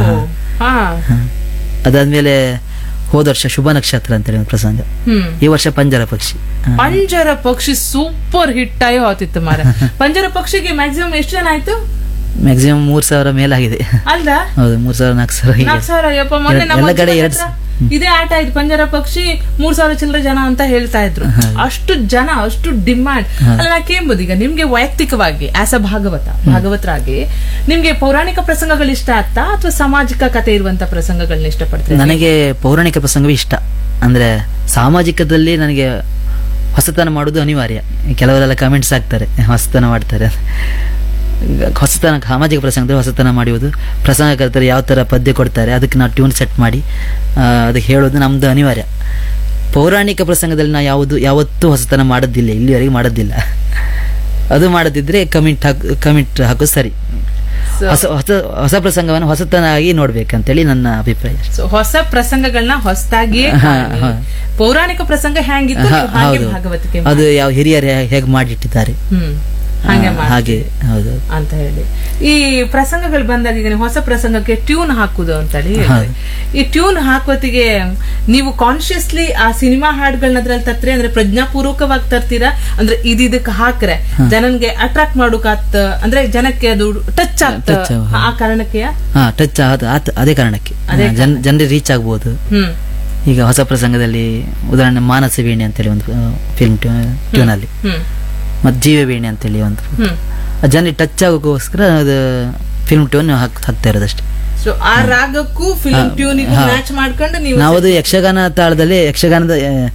ಅದಾದ್ಮೇಲೆ ಹೋದ ವರ್ಷ ಶುಭ ನಕ್ಷತ್ರ ಅಂತೇಳಿ ಒಂದು ಪ್ರಸಂಗ. ಈ ವರ್ಷ ಪಂಜರ ಪಕ್ಷಿ. ಪಂಜರ ಪಕ್ಷಿ ಸೂಪರ್ ಹಿಟ್ ಆಗಿ ಹೋತಿತ್ತು ಮಾರ. ಪಂಜರ ಪಕ್ಷಿಗೆ ಮ್ಯಾಕ್ಸಿಮಮ್ ಎಷ್ಟು ಜನ ಆಯ್ತು? ಮ್ಯಾಕ್ಸಿಮಮ್ ಮೂರ್ ಸಾವಿರ ಮೇಲಾಗಿದೆ. ಅಲ್ದ ಹೌದು, ಮೂರ್ ಸಾವಿರ ನಾಲ್ಕು ಸಾವಿರ ಹೀಗೆ. ನಾಲ್ಕು ಸಾವಿರ ಯಪ್ಪ. ಮೊನ್ನೆ ನಮ್ಮ ಎಲ್ಲ ಕಡೆ ಅಜ್ಜನ ಎರಡ್ ಹತ್ರ ಇದೇ ಆಟ ಆಯ್ತು, ಪಂಜರ ಪಕ್ಷಿ ಮೂರ್ ಸಾವಿರ ಚಿಲ್ಲರೆ ಜನ ಅಂತ ಹೇಳ್ತಾ ಇದ್ರು. ಅಷ್ಟು ಜನ, ಅಷ್ಟು ಡಿಮ್ಯಾಂಡ್. ಅಲ್ಲ, ನಾ ಕೇಂಬುದು ಈಗ ನಿಮ್ಗೆ ವೈಯಕ್ತಿಕವಾಗಿ ಆಸ್ ಅ ಭಾಗವತ ಭಾಗವತರಾಗಿ ನಿಮ್ಗೆ ಪೌರಾಣಿಕ ಪ್ರಸಂಗಗಳು ಇಷ್ಟ ಆಗ್ತಾ ಅಥವಾ ಸಾಮಾಜಿಕ ಕಥೆ ಇರುವಂತ ಪ್ರಸಂಗಗಳನ್ನ ಇಷ್ಟಪಡ್ತೀರಾ? ನನಗೆ ಪೌರಾಣಿಕ ಪ್ರಸಂಗವೇ ಇಷ್ಟ. ಅಂದ್ರೆ ಸಾಮಾಜಿಕದಲ್ಲಿ ನನಗೆ ಹೊಸತನ ಮಾಡುವುದು ಅನಿವಾರ್ಯ. ಕೆಲವರೆಲ್ಲ ಕಮೆಂಟ್ಸ್ ಹಾಕ್ತಾರೆ ಹೊಸತನ ಮಾಡ್ತಾರೆ. ಹೊಸತನ ಸಾಮಾಜಿಕ ಪ್ರಸಂಗದಲ್ಲಿ ಹೊಸತನ ಮಾಡುವುದು, ಪ್ರಸಂಗಕರ್ತರು ಯಾವ ತರ ಪದ್ಯ ಕೊಡ್ತಾರೆ ಅದಕ್ಕೆ ನಾವು ಟ್ಯೂನ್ ಸೆಟ್ ಮಾಡಿ ಆ, ಅದಕ್ಕೆ ಹೇಳೋದು ನಮ್ದು ಅನಿವಾರ್ಯ. ಪೌರಾಣಿಕ ಪ್ರಸಂಗದಲ್ಲಿ ನಾವು ಯಾವುದು ಯಾವತ್ತೂ ಹೊಸತನ ಮಾಡೋದಿಲ್ಲ, ಇಲ್ಲಿವರೆಗೆ ಮಾಡೋದಿಲ್ಲ. ಅದು ಮಾಡದಿದ್ರೆ ಕಮೆಂಟ್ ಹಾಕ್ ಕಮೆಂಟ್ ಹಾಕೋದು ಸರಿ. ಹೊಸ ಹೊಸ ಹೊಸ ಪ್ರಸಂಗವನ್ನು ಹೊಸತನಾಗಿ ನೋಡ್ಬೇಕಂತೇಳಿ ನನ್ನ ಅಭಿಪ್ರಾಯ. ಸೊ ಹೊಸ ಪ್ರಸಂಗಗಳನ್ನ ಹೊಸದಾಗಿ, ಪೌರಾಣಿಕ ಪ್ರಸಂಗ ಹೆಂಗಿತ್ತು ಹಾಗೆ ಭಾಗವತಿಕೆ ಅದು ಯಾವ ಹಿರಿಯರು ಹೇಗೆ ಮಾಡಿಟ್ಟಿದ್ದಾರೆ ಹ್ಮ್ ಹಾಗೆ ಹಾಗೆ. ಹೌದು ಅಂತ ಹೇಳಿ ಈ ಪ್ರಸಂಗಗಳು ಬಂದಾಗ ಈಗ ನೀವು ಹೊಸ ಪ್ರಸಂಗಕ್ಕೆ ಟ್ಯೂನ್ ಹಾಕುದು ಅಂತ ಹೇಳಿ ಹೇಳಿದ್ರಿ. ಈ ಟ್ಯೂನ್ ಹಾಕೋತಿಗೆ ನೀವು ಕಾನ್ಶಿಯಸ್ಲಿ ಆ ಸಿನಿಮಾ ಹಾಡುಗಳನ್ನ ಅದ್ರಲ್ಲಿ ತರ್ತೀರಿ, ಅಂದ್ರೆ ಪ್ರಜ್ಞಾಪೂರ್ವಕವಾಗಿ ತರ್ತೀರಾ? ಅಂದ್ರೆ ಇದಕ್ಕೆ ಹಾಕ್ರೆ ಜನನ್ಗೆ ಅಟ್ರಾಕ್ಟ್ ಮಾಡೋಕಾತ್, ಅಂದ್ರೆ ಜನಕ್ಕೆ ಅದು ಟಚ್ ಆಗ್ತ, ಆ ಕಾರಣಕ್ಕೆ ಹಾ ಟಚ್ ಅದೇ ಕಾರಣಕ್ಕೆ ಜನರಿಗೆ ರೀಚ್ ಆಗ್ಬಹುದು. ಹ್ಮ್ ಈಗ ಹೊಸ ಪ್ರಸಂಗದಲ್ಲಿ ಉದಾಹರಣೆ ಮಾನಸ ವೀಣೆ ಅಂತೇಳಿ ಒಂದು ಫಿಲ್ಮ್ ಟ್ಯೂನ್ ಅಲ್ಲಿ, ಹ್ಮ್ ಮತ್ತೆ ಜೀವ ವೀಣೆ ಅಂತೇಳಿ ಒಂದು ಜನರಿಗೆ ಟಚ್ ಆಗೋಕ್ಕೋಸ್ಕರ ಅದು ಫಿಲ್ಮ್ ಟ್ಯೂನ್ ಹಾಕ್ತಾ ಇರೋದಷ್ಟೇ. ಸೊ ಆ ರಾಗಕ್ಕೂ ಫಿಲ್ಮ್ ಟ್ಯೂನಿಗೂ ಮ್ಯಾಚ್ ಮಾಡ್ಕೊಂಡು ನೀವು ನಾವು ಅದು ಯಕ್ಷಗಾನ ತಾಳದಲ್ಲಿ ಯಕ್ಷಗಾನದ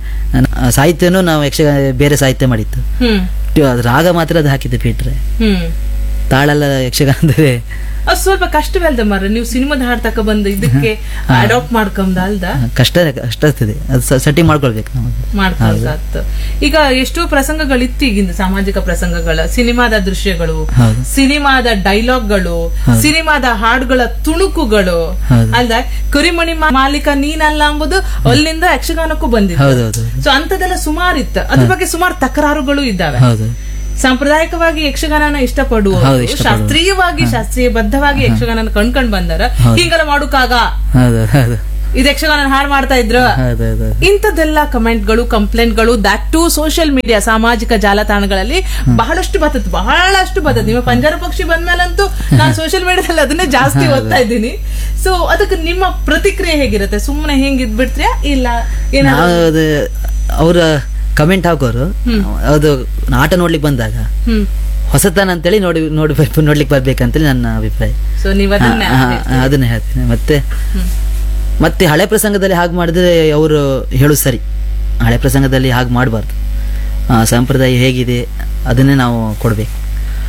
ಆ, ಸಾಹಿತ್ಯನೂ ನಾವು ಯಕ್ಷಗಾನ ಬೇರೆ ಸಾಹಿತ್ಯ ಮಾಡಿತ್ತು. ಹ್ಮ್ ಟ್ಯೂ- ಅದು ರಾಗ ಮಾತ್ರ ಅದು ಹಾಕಿದ್ದು ಬಿಟ್ರೆ ಹ್ಮ್ ತಾಳೆಲ್ಲ ಯಕ್ಷಗಾನದೇ ಅದು ಸ್ವಲ್ಪ ಕಷ್ಟವಲ್ದ ಮರ. ನೀವು ಸಿನಿಮಾದ ಹಾಡ್ ತಕ ಬಂದು ಇದಕ್ಕೆ ಅಡಾಪ್ಟ್ ಮಾಡ್ಕೊಂಡ್ ಅಲ್ದ ಕಷ್ಟ ಕಷ್ಟ ಆಗ್ತದೆ, ಅದು ಸೆಟ್ಟಿಂಗ್ ಮಾಡ್ಕೊಳ್ಬೇಕು ನಾವು. ಮಾಡ್ಕೊಳ್ತಾತ್ತು. ಈಗ ಎಷ್ಟೋ ಪ್ರಸಂಗಗಳಿತ್ತು ಈಗಿಂದ, ಸಾಮಾಜಿಕ ಪ್ರಸಂಗಗಳ, ಸಿನಿಮಾದ ದೃಶ್ಯಗಳು, ಹೌದು. ಸಿನಿಮಾದ ಡೈಲಾಗ್ಗಳು, ಸಿನಿಮಾದ ಹಾಡುಗಳ ತುಣುಕುಗಳು ಹೌದು. ಅಲ್ದ. ಕರಿಮಣಿ ಮಾಲೀಕ ನೀನಲ್ಲ ಎಂಬುದು ಅಲ್ಲಿಂದ ಯಕ್ಷಗಾನಕ್ಕೂ ಬಂದಿತ್ತು. ಹೌದೌದು ಸೊ ಅಂತದೆಲ್ಲ ಸುಮಾರು ಇತ್ತು. ಅದ್ರ ಬಗ್ಗೆ ಸುಮಾರು ತಕರಾರುಗಳು ಇದ್ದಾವೆ. ಹೌದು. ಸಾಂಪ್ರದಾಯಿಕವಾಗಿ ಯಕ್ಷಗಾನನ ಇಷ್ಟಪಡುವ, ಹೌದು, ಇಷ್ಟಪಡುವ. ಶಾಸ್ತ್ರೀಯವಾಗಿ ಶಾಸ್ತ್ರೀಯ ಬದ್ಧವಾಗಿ ಯಕ್ಷಗಾನ ಕಣ್ಕೊಂಡ್ ಬಂದಾರ. ಹಿಂಗೆಲ್ಲ ಮಾಡುಕಾಗ ಹೌದು ಹೌದು ಇದು ಯಕ್ಷಗಾನ ಹಾಡು ಮಾಡ್ತಾ ಇದ್ರು. ಹೌದೌದು ಇಂಥದ್ದೆಲ್ಲ ಕಮೆಂಟ್ಗಳು, ಕಂಪ್ಲೇಂಟ್ಗಳು, ದಟ್ ಟು ಸೋಷಿಯಲ್ ಮೀಡಿಯಾ, ಸಾಮಾಜಿಕ ಜಾಲತಾಣಗಳಲ್ಲಿ ಬಹಳಷ್ಟು ಬರ್ತದೆ, ಬಹಳಷ್ಟು ಬರ್ತದೆ. ನಿಮ್ಮ ಪಂಜರ ಪಕ್ಷಿ ಬಂದ್ಮೇಲಂತೂ ನಾನು ಸೋಷಿಯಲ್ ಮೀಡಿಯಾದಲ್ಲಿ ಅದನ್ನೇ ಜಾಸ್ತಿ ಓದ್ತಾ ಇದ್ದೀನಿ. ಸೊ ಅದಕ್ಕೆ ನಿಮ್ಮ ಪ್ರತಿಕ್ರಿಯೆ ಹೇಗಿರುತ್ತೆ? ಸುಮ್ಮನೆ ಹೆಂಗ್ ಇದ್ಬಿಡ್ತೀರಾ ಇಲ್ಲ ಏನಾದ್ರು ಅವರ ಕಮೆಂಟ್ ಹಾಕೋರು ಅದು ಆಟ ನೋಡ್ಲಿಕ್ಕೆ ಬಂದಾಗ ಹೊಸತನ ಅಂತೇಳಿ ನೋಡಿ ನೋಡಿ ನೋಡ್ಲಿಕ್ಕೆ ಬರ್ಬೇಕಂತೇಳಿ ನನ್ನ ಅಭಿಪ್ರಾಯ. ಸೊ ನೀವು ಅದನ್ನ ಹೇಳ್ತೀನಿ. ಮತ್ತೆ ಮತ್ತೆ ಹಳೆ ಪ್ರಸಂಗದಲ್ಲಿ ಹಾಗೆ ಮಾಡಿದ್ರೆ ಅವರು ಹೇಳು ಸರಿ, ಹಳೆ ಪ್ರಸಂಗದಲ್ಲಿ ಹಾಗೆ ಮಾಡಬಾರ್ದು. ಸಂಪ್ರದಾಯ ಹೇಗಿದೆ ಅದನ್ನೇ ನಾವು ಕೊಡ್ಬೇಕು.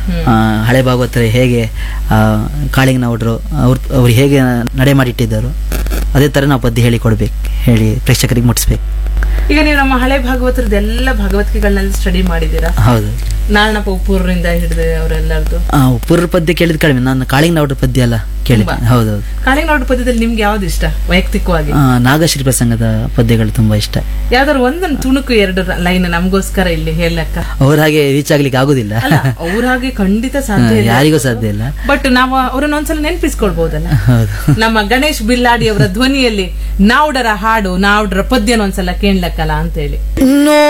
ಹಳೆ ಭಾಗವತರು ಹೇಗೆ ಕಾಳಿಂಗ ನಾವುಡ್ರು ಅವ್ರು ಅವ್ರು ಹೇಗೆ ನಡೆ ಮಾಡಿಟ್ಟಿದ್ದಾರೋ ಅದೇ ತರ ನಾವು ಪದ್ಯ ಹೇಳಿ ಕೊಡ್ಬೇಕು, ಹೇಳಿ ಪ್ರೇಕ್ಷಕರಿಗೆ ಮುಟ್ಟಿಸ್ಬೇಕು. ಈಗ ನೀವು ನಮ್ಮ ಹಳೆ ಭಾಗವತರದ ಎಲ್ಲ ಭಾಗವತಿಕೆಗಳನ್ನೆಲ್ಲ ಸ್ಟಡಿ ಮಾಡಿದ್ದೀರಾ? ಹೌದು. ನಾರಾಯಣಪ್ಪ ಉಪ್ಪೂರಿಂದ ಹಿಡಿದು ಅವರೆಲ್ಲರದು ಉಪ್ಪೂರ ಪದ್ಯ ಕೇಳಿದ್ ಕಡಿಮೆ, ನಾನು ಕಾಳಿಂಗ ನಾವುಡ್ರ ಪದ್ಯ ಎಲ್ಲ ಕೇಳಿದ್ದೆ. ಹೌದೌದು. ಕಾಳಿಂಗ ನಾವುಡ್ರ ಪದ್ಯದಲ್ಲಿ ನಿಮ್ಗೆ ಯಾವ್ದು ಇಷ್ಟ ವೈಯಕ್ತಿಕವಾಗಿ? ನಾಗಶ್ರೀ ಪ್ರಸಂಗದ ಪದ್ಯಗಳು ತುಂಬಾ ಇಷ್ಟ. ಯಾವ್ದಾದ್ರು ಒಂದೊಂದು ತುಣುಕು ಎರಡು ಲೈನ್ ನಮಗೋಸ್ಕರ ಇಲ್ಲಿ ಹೇಳಕ್ಕ? ಅವ್ರ ಹಾಗೆ ರೀಚ್ ಆಗ್ಲಿಕ್ಕೆ ಆಗುದಿಲ್ಲ. ಅವ್ರ ಹಾಗೆ ಖಂಡಿತ ಸಾಧ್ಯ ಇಲ್ಲ, ಯಾರಿಗೂ ಸಾಧ್ಯ ಇಲ್ಲ. ಬಟ್ ನಾವು ಅವ್ರನ್ನ ಒಂದ್ಸಲ ನೆನ್ಪಿಸ್ಕೊಳ್ಬಹುದಲ್ಲ. ನಮ್ಮ ಗಣೇಶ್ ಬಿಲ್ಲಾಡಿ ಅವರ ಧ್ವನಿಯಲ್ಲಿ ನಾವುಡರ ಹಾಡು, ನಾವುಡರ ಪದ್ಯನ ಒಂದ್ಸಲ ಕೇಳಲಕ್ಕಲ್ಲ ಅಂತ ಹೇಳಿ.